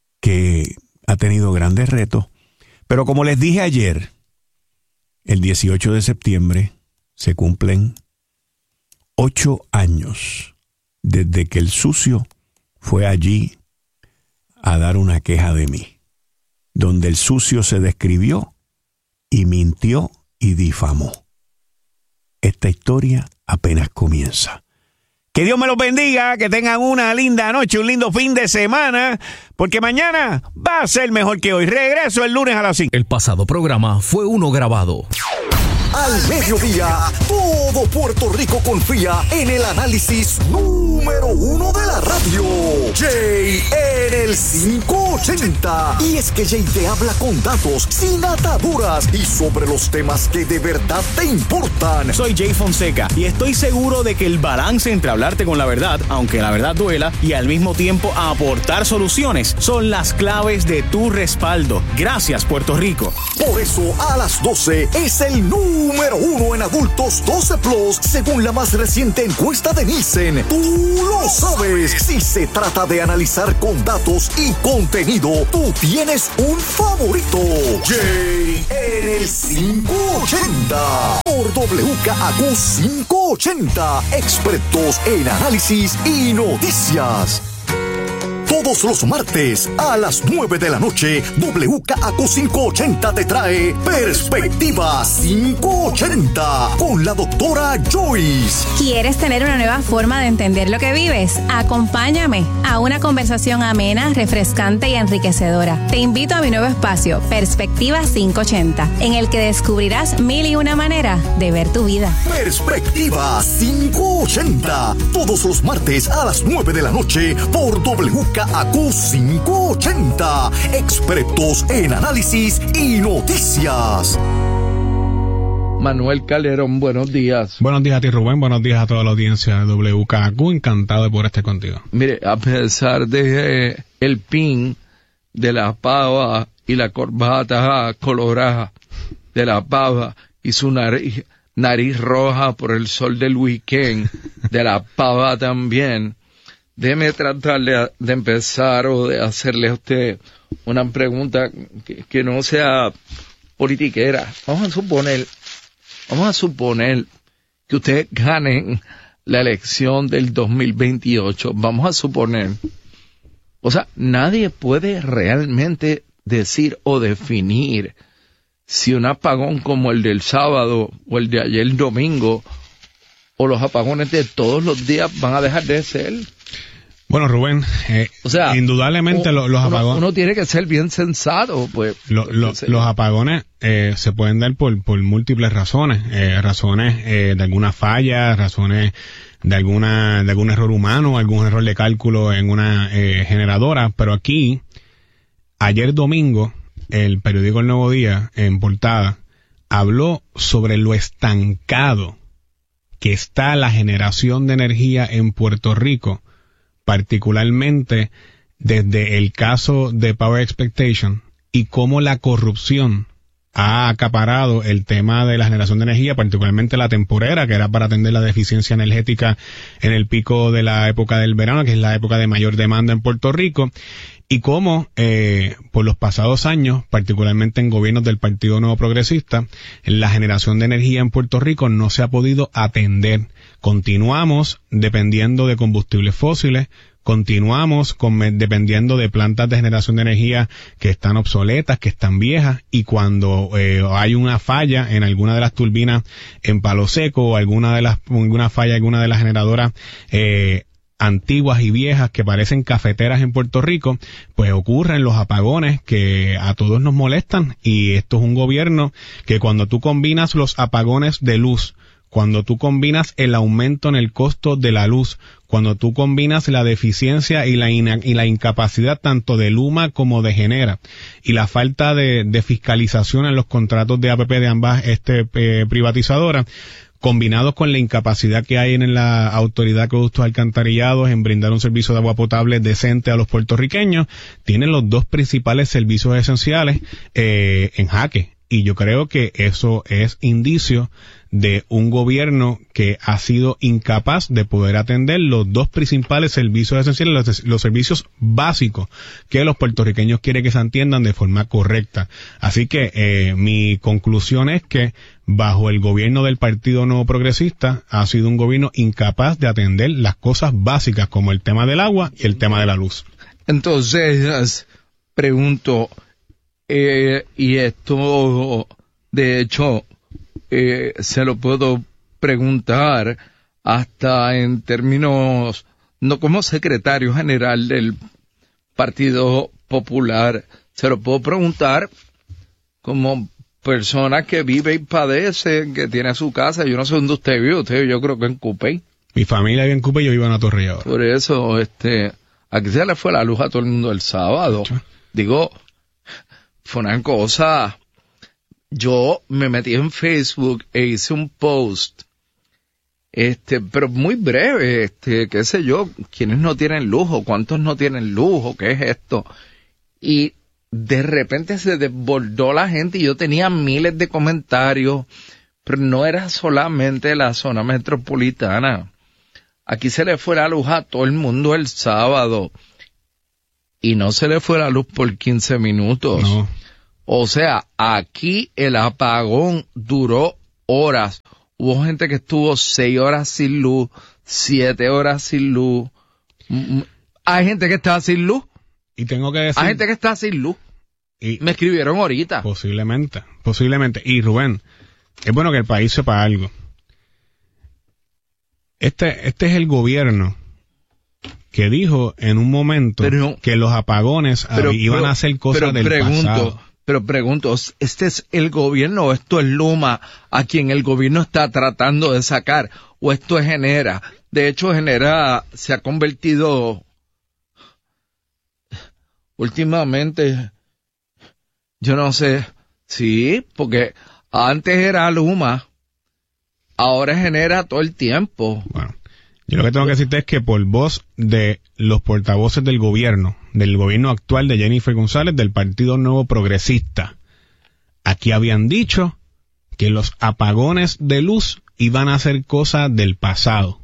que ha tenido grandes retos, pero como les dije ayer, el dieciocho de septiembre se cumplen ocho años desde que el sucio fue allí a dar una queja de mí, donde el sucio se describió y mintió y difamó. Esta historia apenas comienza. Que Dios me los bendiga, que tengan una linda noche, un lindo fin de semana, porque mañana va a ser mejor que hoy. Regreso el lunes a las cinco. El pasado programa fue uno grabado. Al mediodía, todo Puerto Rico confía en el análisis número uno de la radio. Jay en el quinientos ochenta. Y es que Jay te habla con datos, sin ataduras y sobre los temas que de verdad te importan. Soy Jay Fonseca y estoy seguro de que el balance entre hablarte con la verdad, aunque la verdad duela, y al mismo tiempo aportar soluciones son las claves de tu respaldo. Gracias, Puerto Rico. Por eso, a las doce es el número Número uno en adultos doce plus, según la más reciente encuesta de Nielsen. Tú lo sabes. Si se trata de analizar con datos y contenido, tú tienes un favorito. Jay en el quinientos ochenta. Por W K A Q quinientos ochenta. Expertos en análisis y noticias. Todos los martes a las nueve de la noche, W K A Q quinientos ochenta te trae Perspectiva quinientos ochenta con la doctora Joyce. ¿Quieres tener una nueva forma de entender lo que vives? Acompáñame a una conversación amena, refrescante y enriquecedora. Te invito a mi nuevo espacio, Perspectiva quinientos ochenta, en el que descubrirás mil y una manera de ver tu vida. Perspectiva quinientos ochenta, todos los martes a las nueve de la noche por W K A Q quinientos ochenta. Expertos en análisis y noticias. Manuel Calderón, buenos días. Buenos días a ti, Rubén. Buenos días a toda la audiencia de W K A Q. Encantado de poder estar contigo. Mire, a pesar de eh, el pin de la pava y la corbata colorada de la pava y su nariz, nariz roja por el sol del weekend de la pava también, déjeme tratar de, de empezar o de hacerle a usted una pregunta que, que no sea politiquera. Vamos a suponer, vamos a suponer que ustedes ganen la elección del dos mil veintiocho. Vamos a suponer. O sea, nadie puede realmente decir o definir si un apagón como el del sábado o el de ayer domingo o los apagones de todos los días van a dejar de ser. Bueno, Rubén, eh, o sea, indudablemente uno, los apagones... Uno tiene que ser bien sensato, pues. Lo, lo, los apagones eh, se pueden dar por, por múltiples razones. Eh, razones eh, de alguna falla, razones de alguna de algún error humano, algún error de cálculo en una eh, generadora. Pero aquí, ayer domingo, el periódico El Nuevo Día, en portada, habló sobre lo estancado que está la generación de energía en Puerto Rico, particularmente desde el caso de Power Expectation y cómo la corrupción ha acaparado el tema de la generación de energía, particularmente la temporera, que era para atender la deficiencia energética en el pico de la época del verano, que es la época de mayor demanda en Puerto Rico, y cómo eh, por los pasados años, particularmente en gobiernos del Partido Nuevo Progresista, la generación de energía en Puerto Rico no se ha podido atender. Continuamos dependiendo de combustibles fósiles, continuamos con, dependiendo de plantas de generación de energía que están obsoletas, que están viejas, y cuando eh, hay una falla en alguna de las turbinas en Palo Seco o alguna de las alguna falla alguna de las generadoras eh, antiguas y viejas que parecen cafeteras en Puerto Rico, pues ocurren los apagones que a todos nos molestan. Y esto es un gobierno que cuando tú combinas los apagones de luz, cuando tú combinas el aumento en el costo de la luz, cuando tú combinas la deficiencia y la, ina- y la incapacidad tanto de Luma como de Genera, y la falta de, de fiscalización en los contratos de A P P de ambas este, eh, privatizadoras, combinados con la incapacidad que hay en la Autoridad de Acueductos Alcantarillados en brindar un servicio de agua potable decente a los puertorriqueños, tienen los dos principales servicios esenciales eh, en jaque. y yo creo que eso es indicio de un gobierno que ha sido incapaz de poder atender los dos principales servicios esenciales, los, los servicios básicos que los puertorriqueños quieren que se atiendan de forma correcta. Así que eh, mi conclusión es que bajo el gobierno del Partido Nuevo Progresista ha sido un gobierno incapaz de atender las cosas básicas como el tema del agua y el tema de la luz. Entonces, pregunto, eh, y esto, de hecho, eh, se lo puedo preguntar hasta en términos, no como secretario general del Partido Popular, se lo puedo preguntar como persona que vive y padece, que tiene su casa. Yo no sé dónde usted vive, usted yo creo que en Cupey. Mi familia vive en Cupey y yo vivo en Atorrey ahora. Por eso, este, aquí se le fue la luz a todo el mundo el sábado. ¿Sí? Digo, fue una cosa. Yo me metí en Facebook e hice un post, este, pero muy breve, este, qué sé yo, quiénes no tienen lujo, cuántos no tienen lujo, qué es esto. Y de repente se desbordó la gente y yo tenía miles de comentarios, pero no era solamente la zona metropolitana. Aquí se le fue la luz a todo el mundo el sábado y no se le fue la luz por quince minutos. No. O sea, aquí el apagón duró horas. Hubo gente que estuvo seis horas sin luz, siete horas sin luz. Hay gente que estaba sin luz. Y tengo que decir... Hay gente que está sin luz. Y me escribieron ahorita. Posiblemente, posiblemente. Y Rubén, es bueno que el país sepa algo. Este, este es el gobierno que dijo en un momento pero, que los apagones pero, iban pero, a ser cosas del pregunto, pasado. Pero pregunto, ¿este es el gobierno o esto es Luma a quien el gobierno está tratando de sacar? ¿O esto es Genera? De hecho, Genera se ha convertido últimamente, yo no sé, sí, porque antes era Luma, ahora Genera todo el tiempo. Bueno, yo lo que tengo que decirte es que por voz de los portavoces del gobierno, del gobierno actual de Jennifer González, del Partido Nuevo Progresista, aquí habían dicho que los apagones de luz iban a ser cosas del pasado.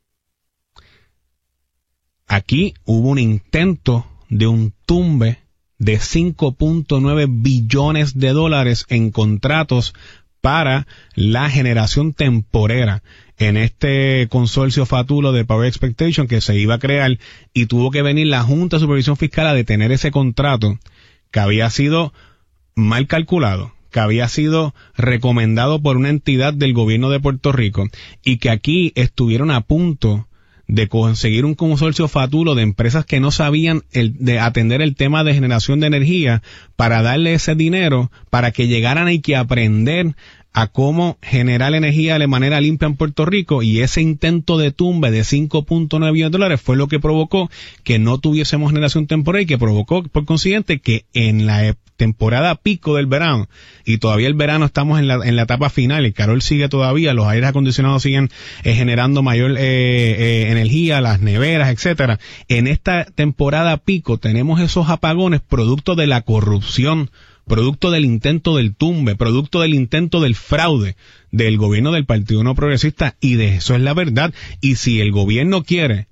Aquí hubo un intento de un tumbe de cinco punto nueve billones de dólares en contratos para la generación temporera en este consorcio fatulo de Power Expectation que se iba a crear, y tuvo que venir la Junta de Supervisión Fiscal a detener ese contrato que había sido mal calculado, que había sido recomendado por una entidad del gobierno de Puerto Rico, y que aquí estuvieron a punto de conseguir un consorcio fatulo de empresas que no sabían el, de atender el tema de generación de energía para darle ese dinero para que llegaran y que aprender a cómo generar energía de manera limpia en Puerto Rico, y ese intento de tumbe de cinco punto nueve billones de dólares fue lo que provocó que no tuviésemos generación temporal y que provocó por consiguiente que en la temporada pico del verano, y todavía el verano estamos en la, en la etapa final, el calor sigue todavía, los aires acondicionados siguen eh, generando mayor eh, eh, energía, las neveras, etcétera. En esta temporada pico tenemos esos apagones producto de la corrupción, producto del intento del tumbe, producto del intento del fraude del gobierno del Partido No Progresista, y de eso es la verdad. Y si el gobierno quiere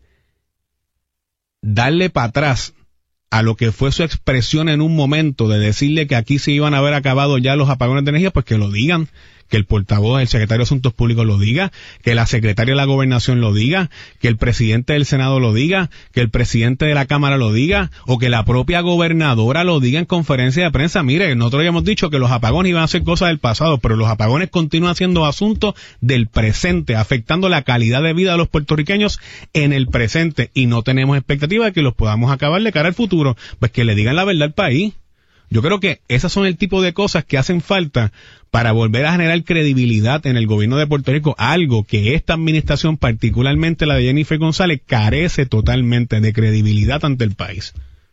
darle para atrás a lo que fue su expresión en un momento de decirle que aquí se iban a haber acabado ya los apagones de energía, pues que lo digan, que el portavoz, el secretario de Asuntos Públicos lo diga, que la secretaria de la Gobernación lo diga, que el presidente del Senado lo diga, que el presidente de la Cámara lo diga, o que la propia gobernadora lo diga en conferencia de prensa. Mire, nosotros habíamos dicho que los apagones iban a ser cosas del pasado, pero los apagones continúan siendo asuntos del presente, afectando la calidad de vida de los puertorriqueños en el presente, y no tenemos expectativa de que los podamos acabar de cara al futuro. Pues que le digan la verdad al país. Yo creo que esas son el tipo de cosas que hacen falta para volver a generar credibilidad en el gobierno de Puerto Rico, algo que esta administración, particularmente la de Jennifer González, carece totalmente de credibilidad ante el país.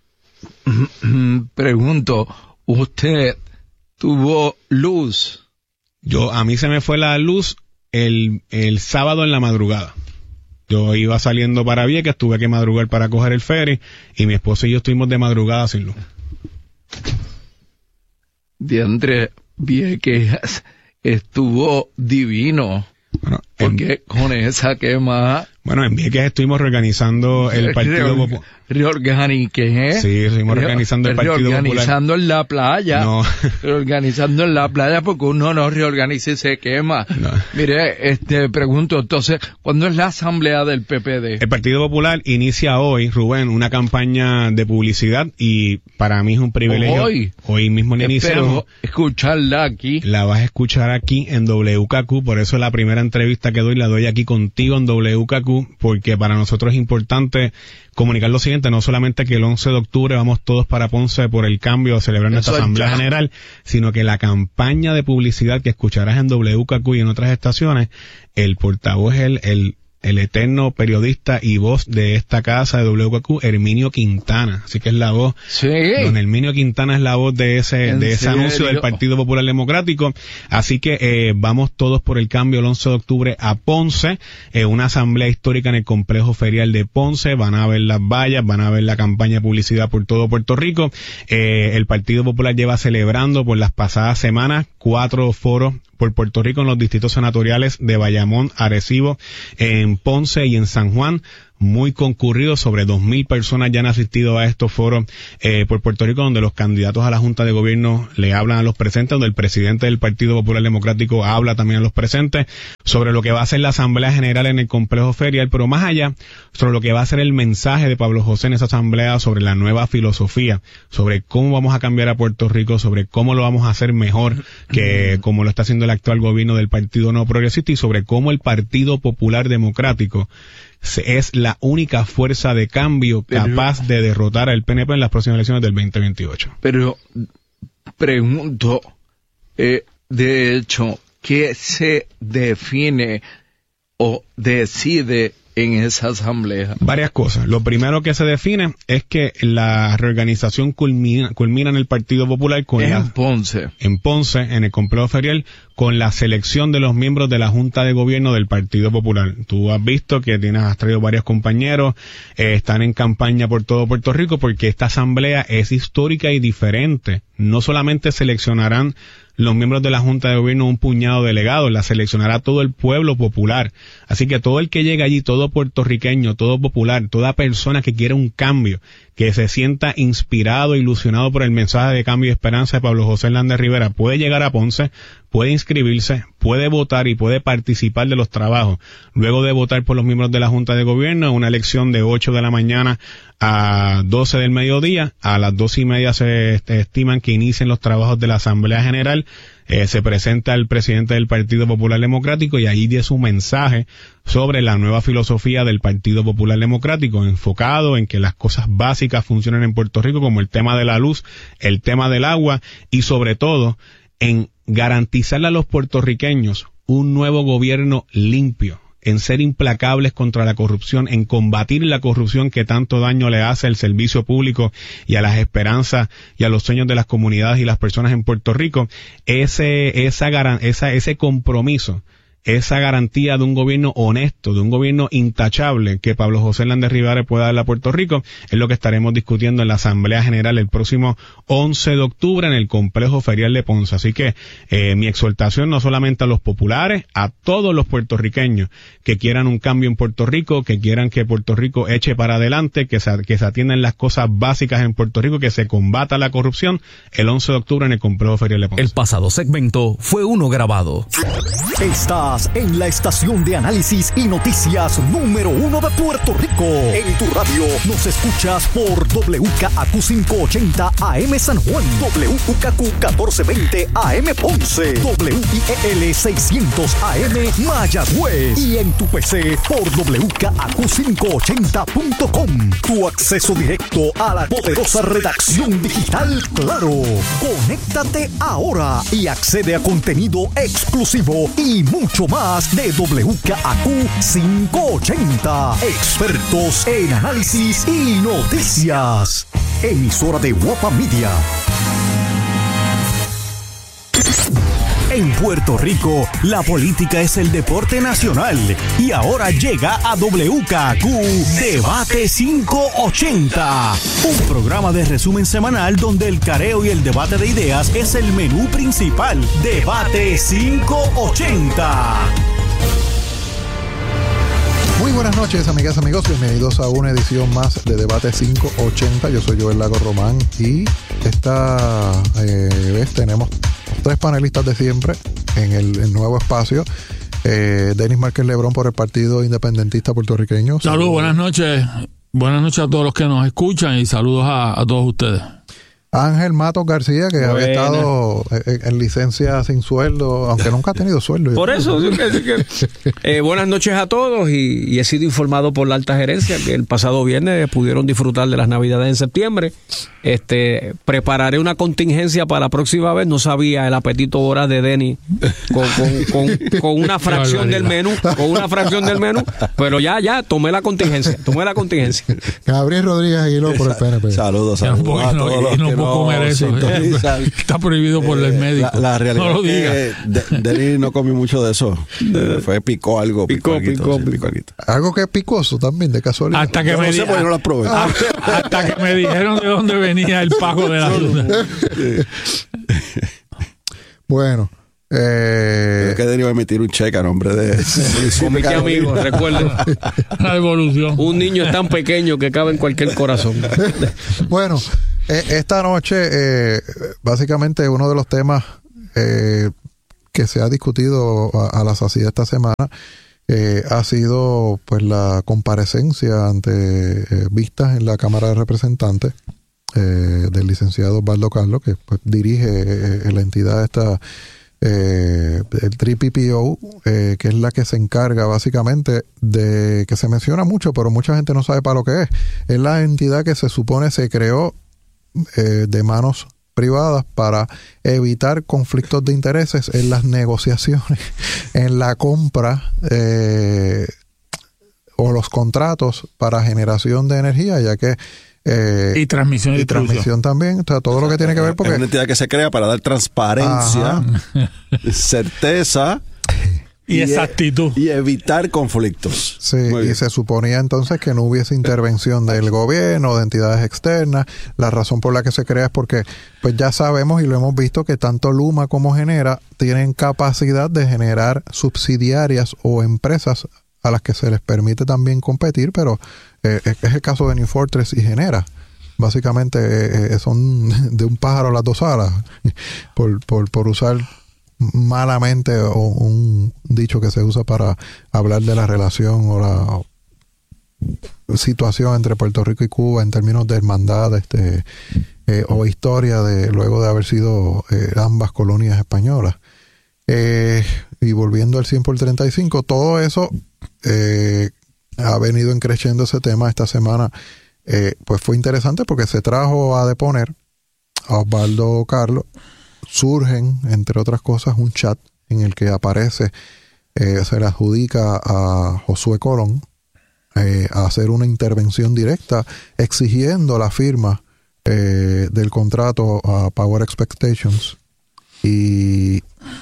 Pregunto, ¿usted tuvo luz? Yo, a mí se me fue la luz el, el sábado en la madrugada. Yo iba saliendo para Vieques, tuve que madrugar para coger el ferry, y mi esposa y yo estuvimos de madrugada sin luz. Diantre, Vieques estuvo divino. Bueno, porque en, con esa quema... Bueno, en Vieques estuvimos reorganizando el Partido Popular. ¿Reorganiqué? Sí, estuvimos reorganizando el Partido Popular. Reorganizando en la playa. No. Reorganizando en la playa porque uno no reorganiza y se quema. No. Mire, este, pregunto, entonces, ¿cuándo es la asamblea del P P D? El Partido Popular inicia hoy, Rubén, una campaña de publicidad y para mí es un privilegio. Hoy. Hoy mismo la iniciamos. Espero escucharla aquí. La vas a escuchar aquí en W K Q, por eso la primera entrevista que doy la doy aquí contigo en W K Q, porque para nosotros es importante comunicar lo siguiente, no solamente que el once de octubre vamos todos para Ponce por el cambio a celebrar nuestra Eso Asamblea ya. General, sino que la campaña de publicidad que escucharás en W K Q y en otras estaciones, el portavoz es el, el el eterno periodista y voz de esta casa de W K Q, Herminio Quintana. Así que es la voz. Sí. Don Herminio Quintana es la voz de ese, de ese anuncio del Partido Popular Democrático. Así que eh, vamos todos por el cambio el once de octubre a Ponce, eh, una asamblea histórica en el complejo ferial de Ponce. Van a ver las vallas, van a ver la campaña de publicidad por todo Puerto Rico. Eh, el Partido Popular lleva celebrando por las pasadas semanas cuatro foros por Puerto Rico en los distritos senatoriales de Bayamón, Arecibo, en Ponce y en San Juan. Muy concurrido, sobre dos mil personas ya han asistido a estos foros eh, por Puerto Rico, donde los candidatos a la Junta de Gobierno le hablan a los presentes, donde el presidente del Partido Popular Democrático habla también a los presentes sobre lo que va a ser la Asamblea General en el complejo ferial, pero más allá, sobre lo que va a ser el mensaje de Pablo José en esa asamblea, sobre la nueva filosofía, sobre cómo vamos a cambiar a Puerto Rico, sobre cómo lo vamos a hacer mejor que como lo está haciendo el actual gobierno del Partido No Progresista, y sobre cómo el Partido Popular Democrático es la única fuerza de cambio capaz pero, de derrotar al P N P en las próximas elecciones del veinte veintiocho. Pero pregunto, eh, de hecho, ¿qué se define o decide en esa asamblea? Varias cosas. Lo primero que se define es que la reorganización culmina, culmina en el Partido Popular con en la, Ponce. En Ponce, en el complejo ferial, con la selección de los miembros de la Junta de Gobierno del Partido Popular. Tú has visto que tienes, has traído varios compañeros, eh, están en campaña por todo Puerto Rico, porque esta asamblea es histórica y diferente. No solamente seleccionarán los miembros de la Junta de Gobierno un puñado de delegados, la seleccionará todo el pueblo popular. Así que todo el que llegue allí, todo puertorriqueño, todo popular, toda persona que quiera un cambio, que se sienta inspirado, ilusionado por el mensaje de cambio y esperanza de Pablo José Hernández Rivera, puede llegar a Ponce, puede inscribirse, puede votar y puede participar de los trabajos. Luego de votar por los miembros de la Junta de Gobierno, una elección de ocho de la mañana a doce del mediodía, a las dos y media se estiman que inicien los trabajos de la Asamblea General. Eh, se presenta el presidente del Partido Popular Democrático y ahí dio su mensaje sobre la nueva filosofía del Partido Popular Democrático, enfocado en que las cosas básicas funcionen en Puerto Rico, como el tema de la luz, el tema del agua, y sobre todo en garantizarle a los puertorriqueños un nuevo gobierno limpio, en ser implacables contra la corrupción, en combatir la corrupción que tanto daño le hace al servicio público y a las esperanzas y a los sueños de las comunidades y las personas en Puerto Rico. Ese, esa, esa, ese compromiso, esa garantía de un gobierno honesto, de un gobierno intachable que Pablo José Hernández Rivera pueda darle a Puerto Rico, es lo que estaremos discutiendo en la Asamblea General el próximo once de octubre en el complejo ferial de Ponce. Así que eh, mi exhortación no solamente a los populares, a todos los puertorriqueños que quieran un cambio en Puerto Rico, que quieran que Puerto Rico eche para adelante, que se, que se atiendan las cosas básicas en Puerto Rico, que se combata la corrupción, el once de octubre en el complejo ferial de Ponce. El pasado segmento fue uno grabado. Estás en la estación de análisis y noticias número uno de Puerto Rico. En tu radio nos escuchas por W K A Q quinientos ochenta A M San Juan, W K Q catorce veinte A M Ponce, W I E L seiscientos A M Mayagüez y en tu P C por W K A Q quinientos ochenta punto com. Tu acceso directo a la poderosa redacción digital Claro. Conéctate ahora y accede a contenido exclusivo y mucho más de W K A Q quinientos ochenta. Expertos en análisis y noticias. Emisora de Guapa Media. En Puerto Rico, la política es el deporte nacional y ahora llega a W K Q Debate quinientos ochenta, un programa de resumen semanal donde el careo y el debate de ideas es el menú principal. Debate quinientos ochenta. Muy buenas noches, amigas, amigos. Bienvenidos a una edición más de Debate quinientos ochenta. Yo soy Joel Lago Román y esta eh, vez tenemos tres panelistas de siempre en el, el nuevo espacio. Eh, Denis Márquez Lebrón por el Partido Independentista Puertorriqueño. Saludos, buenas noches. Buenas noches a todos los que nos escuchan y saludos a, a todos ustedes. Ángel Matos García, que Buena. había estado en, en licencia sin sueldo, aunque nunca ha tenido sueldo. Por eso, sí, que, sí, que, eh, buenas noches a todos y, y he sido informado por la alta gerencia que el pasado viernes pudieron disfrutar de las Navidades en septiembre. Este, prepararé una contingencia para la próxima vez. No sabía el apetito ahora de Denis con, con, con, con una fracción del menú, con una fracción del menú, pero ya, ya, tomé la contingencia, tomé la contingencia. Gabriel Rodríguez Aguiló por el P N P. Saludos, saludos a todos los no, que puedo comer eso. Está prohibido por el médico. La, la realidad no lo diga. Es que Denis no comió mucho de eso. Fue picó algo. Picó, picó, picó, picó. sí, picó. Algo que es picoso también, de casualidad. Hasta que yo me no sé di- porque no las probé. hasta, hasta que me dijeron de dónde venía el pago de la luna. Bueno. Eh, Creo que Denis va a emitir un cheque a nombre de Comité amigo, recuerden. La evolución. Un niño es tan pequeño que cabe en cualquier corazón. Bueno, eh, esta noche, eh, básicamente uno de los temas eh, que se ha discutido a, a la saciedad esta semana eh, ha sido pues la comparecencia ante eh, vistas en la Cámara de Representantes eh, del licenciado Osvaldo Carlos, que pues, dirige eh, la entidad esta. Eh, el tres P P O, eh, que es la que se encarga básicamente de, que se menciona mucho, pero mucha gente no sabe para lo que es. Es la entidad que se supone se creó eh, de manos privadas para evitar conflictos de intereses en las negociaciones, en la compra eh, o los contratos para generación de energía, ya que Eh, y transmisión y, y transmisión también, o sea, todo lo que tiene que ver porque es una entidad que se crea para dar transparencia, Ajá. certeza y, y exactitud y evitar conflictos. Sí, y se suponía entonces que no hubiese intervención del gobierno, de entidades externas. La razón por la que se crea es porque pues ya sabemos y lo hemos visto que tanto Luma como Genera tienen capacidad de generar subsidiarias o empresas a las que se les permite también competir, pero eh, es el caso de New Fortress y Genera. Básicamente eh, son de un pájaro las dos alas, por, por, por usar malamente o un dicho que se usa para hablar de la relación o la situación entre Puerto Rico y Cuba en términos de hermandad este, eh, o historia de luego de haber sido eh, ambas colonias españolas. Eh, y volviendo al cien por treinta y cinco, todo eso eh, ha venido encreciendo ese tema esta semana. Eh, pues fue interesante porque se trajo a deponer a Osvaldo Carlos. Surgen, entre otras cosas, un chat en el que aparece, eh, se le adjudica a Josué Colón eh, a hacer una intervención directa exigiendo la firma eh, del contrato a Power Expectations. Y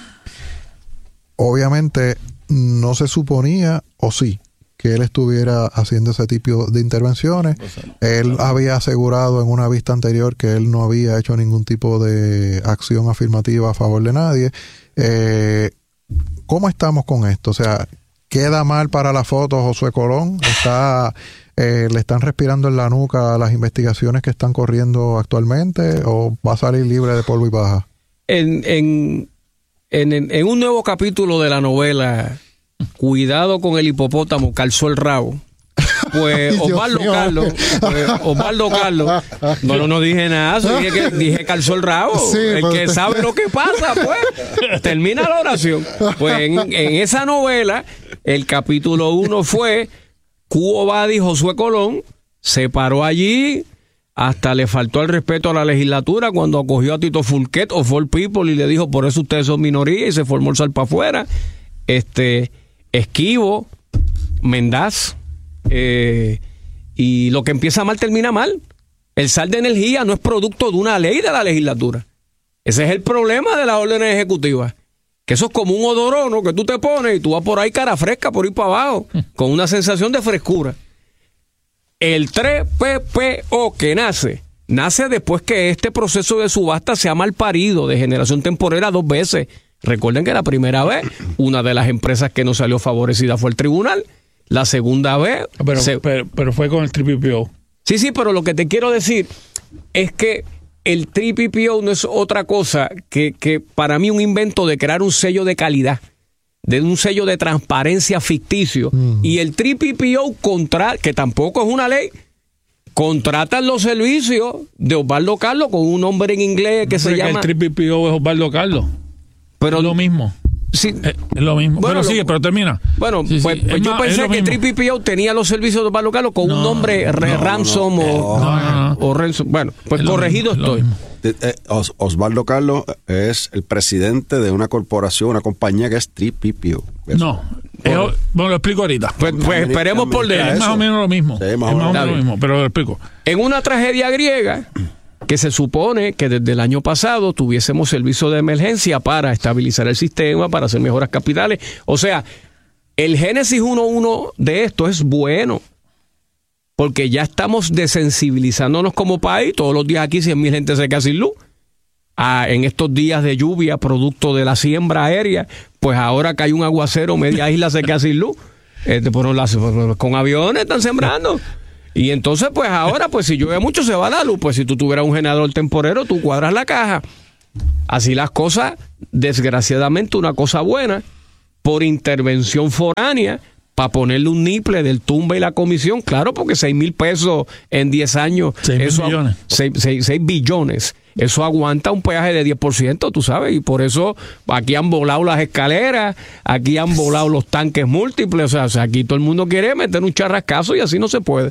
obviamente no se suponía, o sí, que él estuviera haciendo ese tipo de intervenciones. Él había asegurado en una vista anterior que él no había hecho ningún tipo de acción afirmativa a favor de nadie. Eh, ¿Cómo estamos con esto? O sea, ¿queda mal para la foto Josué Colón? ¿Está, eh, ¿Le están respirando en la nuca las investigaciones que están corriendo actualmente o va a salir libre de polvo y paja? En... en... En, en, en un nuevo capítulo de la novela Cuidado con el hipopótamo, calzó el rabo. Pues Osvaldo Carlos, pues, Osvaldo Carlos, no, no, no dije nada, so dije, que, dije calzó el rabo. Sí, el pues, que sabe lo que pasa, pues, termina la oración. Pues en, en esa novela, el capítulo uno fue Cuo Vadis Josué Colón, se paró allí, hasta le faltó el respeto a la legislatura cuando acogió a Tito Fulquet o For People y le dijo, por eso ustedes son minoría, y se formó el salpa afuera. Este, Esquivo, Mendaz, eh, y lo que empieza mal termina mal. El sal de energía no es producto de una ley de la legislatura. Ese es el problema de las órdenes ejecutivas. Que eso es como un odorono que tú te pones y tú vas por ahí cara fresca, por ahí para abajo, con una sensación de frescura. El tres P P O que nace, nace después que este proceso de subasta se ha malparido de generación temporera dos veces. Recuerden que la primera vez, una de las empresas que no salió favorecida fue el tribunal. La segunda vez... Pero, se... pero, pero fue con el P P O. Sí, sí, pero lo que te quiero decir es que el P P O no es otra cosa que, que para mí un invento de crear un sello de calidad, de un sello de transparencia ficticio. Mm. Y el P P O, contra, que tampoco es una ley, contratan los servicios de Osvaldo Carlos con un nombre en inglés que no se llama... Que el P P O es Osvaldo Carlos. Pero es lo mismo. Sí. Es, es lo mismo. Bueno, pero lo, sigue, pero termina. Bueno, sí, pues, sí. pues yo más, pensé que el P P O tenía los servicios de Osvaldo Carlos con no, un nombre re, no, ransom no, o, no, no, no. o ransom. Bueno, pues es corregido estoy. Os, Osvaldo Carlos es el presidente de una corporación, una compañía que es P P O. Eso. No, bueno, bueno, lo explico ahorita. Pues, pues esperemos por leer. Es más o menos lo mismo. Sí, más es más o menos lo mismo, pero lo explico. En una tragedia griega, que se supone que desde el año pasado tuviésemos servicio de emergencia para estabilizar el sistema, para hacer mejoras capitales. O sea, el génesis uno punto uno de esto es bueno, porque ya estamos desensibilizándonos como país. Todos los días aquí cien mil gente se queda sin luz. Ah, en estos días de lluvia, producto de la siembra aérea, pues ahora que hay un aguacero, media isla se queda sin luz. Este, por las, con aviones están sembrando. Y entonces, pues ahora, pues si llueve mucho se va la luz. Pues si tú tuvieras un generador temporero, tú cuadras la caja. Así las cosas, desgraciadamente, una cosa buena, por intervención foránea, para ponerle un niple del tumba y la comisión. Claro, porque seis mil pesos en diez años. seis billones. seis billones. Eso aguanta un peaje de diez por ciento, tú sabes. Y por eso aquí han volado las escaleras, aquí han volado los tanques múltiples. O sea, o sea aquí todo el mundo quiere meter un charrascazo y así no se puede.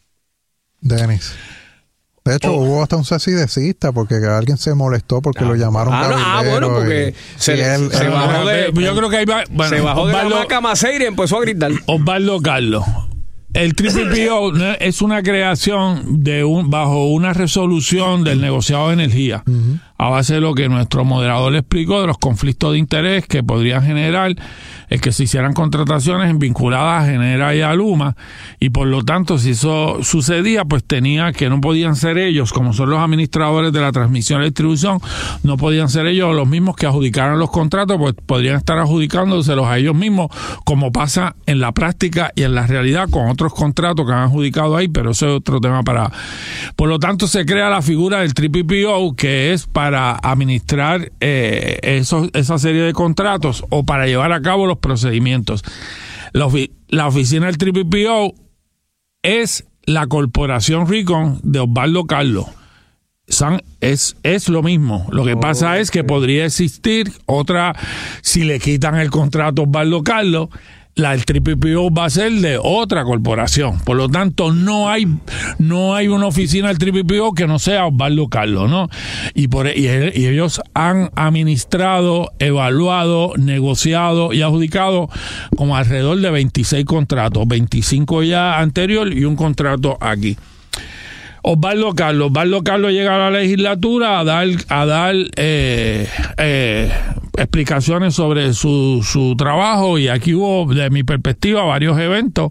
Denis. De hecho, oh. hubo hasta un cesidecista porque alguien se molestó porque ah, lo llamaron ah, ah, bueno, porque y, se, y él, se él, bajó de, yo creo que ahí va, bueno, se bajó Osvaldo, de la maca Maceira y empezó a gritar. Osvaldo Carlos. El P P O es una creación de un bajo una resolución del negociado de energía, uh-huh. a base de lo que nuestro moderador le explicó de los conflictos de interés que podrían generar el que se hicieran contrataciones vinculadas a Genera y a Luma, y por lo tanto si eso sucedía, pues tenía que no podían ser ellos, como son los administradores de la transmisión y distribución, no podían ser ellos los mismos que adjudicaran los contratos, pues podrían estar adjudicándoselos a ellos mismos, como pasa en la práctica y en la realidad con otros contratos que han adjudicado ahí, pero eso es otro tema para... Por lo tanto, se crea la figura del P P O, que es para administrar eh, esos, esa serie de contratos o para llevar a cabo los procedimientos. La, ofi- la oficina del P P O es la corporación Ricon de Osvaldo Carlos. San, es, es lo mismo. Lo que pasa oh, es que okay. podría existir otra, si le quitan el contrato a Osvaldo Carlos, la el P P O va a ser de otra corporación. Por lo tanto, no hay no hay una oficina del P P O que no sea Osvaldo Carlos, ¿no? Y por y, y ellos han administrado, evaluado, negociado y adjudicado como alrededor de veintiséis contratos, veinticinco ya anterior y un contrato aquí. Osvaldo Carlos. Osvaldo Carlos llega a la legislatura a dar, a dar eh, eh, explicaciones sobre su, su trabajo, y aquí hubo, de mi perspectiva, varios eventos.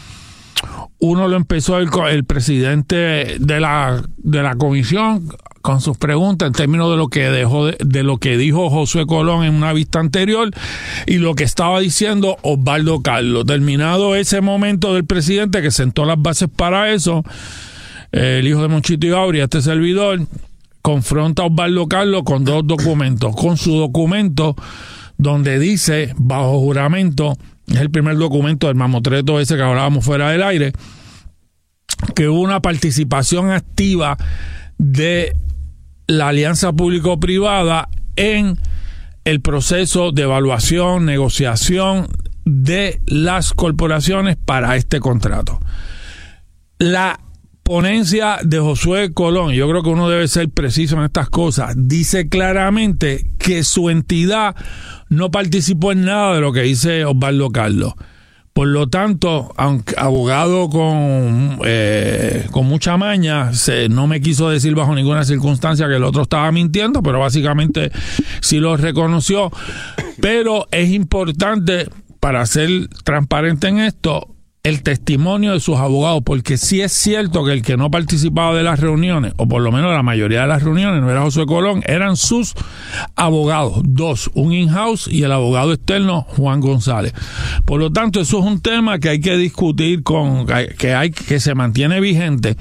Uno lo empezó el, el presidente de la, de la comisión con sus preguntas en términos de lo que dejó de, de lo que dijo Josué Colón en una vista anterior y lo que estaba diciendo Osvaldo Carlos. Terminado ese momento del presidente que sentó las bases para eso, el hijo de Monchito y Auria, este servidor, confronta a Osvaldo Carlos con dos documentos. Con su documento donde dice, bajo juramento, es el primer documento del mamotreto ese que hablábamos fuera del aire, que hubo una participación activa de la alianza público-privada en el proceso de evaluación, negociación de las corporaciones para este contrato. La ponencia de Josué Colón, yo creo que uno debe ser preciso en estas cosas, dice claramente que su entidad no participó en nada de lo que dice Osvaldo Carlos. Por lo tanto, aunque abogado con, eh, con mucha maña, se, no me quiso decir bajo ninguna circunstancia que el otro estaba mintiendo, pero básicamente sí lo reconoció. Pero es importante, para ser transparente en esto, el testimonio de sus abogados, porque sí es cierto que el que no participaba de las reuniones, o por lo menos la mayoría de las reuniones, no era Josué Colón, eran sus abogados, dos, un in-house y el abogado externo Juan González. Por lo tanto, eso es un tema que hay que discutir, con que hay que se mantiene vigente.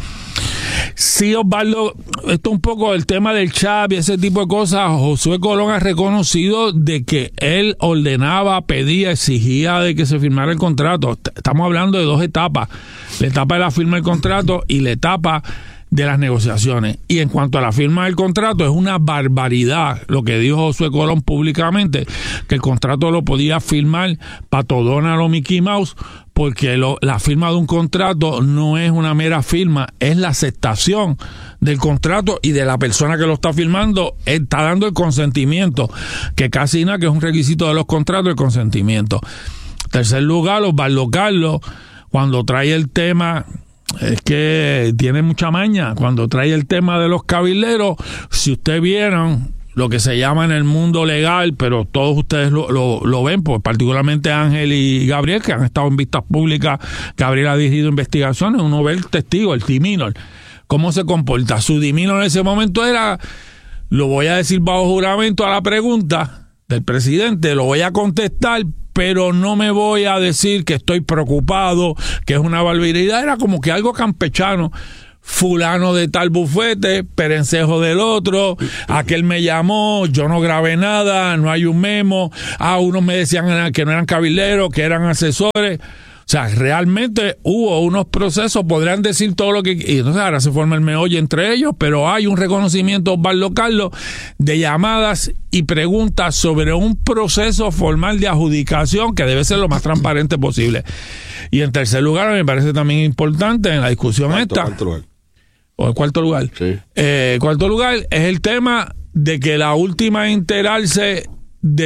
Sí, Osvaldo, esto es un poco el tema del chat y ese tipo de cosas. Josué Colón ha reconocido de que él ordenaba, pedía, exigía de que se firmara el contrato. Estamos hablando de dos etapas, la etapa de la firma del contrato y la etapa de las negociaciones. Y en cuanto a la firma del contrato, es una barbaridad lo que dijo Josué Colón públicamente, que el contrato lo podía firmar Pato Donald o Mickey Mouse, porque lo, la firma de un contrato no es una mera firma, es la aceptación del contrato y de la persona que lo está firmando, está dando el consentimiento, que casi nada, que es un requisito de los contratos, el consentimiento. En tercer lugar, Osvaldo Carlos, cuando trae el tema, es que tiene mucha maña, cuando trae el tema de los cabilderos, si ustedes vieron lo que se llama en el mundo legal, pero todos ustedes lo, lo, lo ven, pues particularmente Ángel y Gabriel, que han estado en vistas públicas, Gabriel ha dirigido investigaciones, uno ve el testigo, el T-Minor, cómo se comporta. Su T-Minor en ese momento era, lo voy a decir bajo juramento a la pregunta del presidente, lo voy a contestar, pero no me voy a decir que estoy preocupado, que es una barbaridad, era como que algo campechano. Fulano de tal bufete, perencejo del otro, aquel me llamó, yo no grabé nada, no hay un memo, ah, unos me decían que no eran cabilderos, que eran asesores. O sea, realmente hubo unos procesos, podrán decir todo lo que... Y entonces ahora se forma el meollo entre ellos, pero hay un reconocimiento, Osvaldo Carlos, de llamadas y preguntas sobre un proceso formal de adjudicación que debe ser lo más transparente posible. Y en tercer lugar, me parece también importante en la discusión cuarto, esta... Cuarto lugar. ¿O el cuarto lugar? Sí. Eh, cuarto lugar es el tema de que la última a enterarse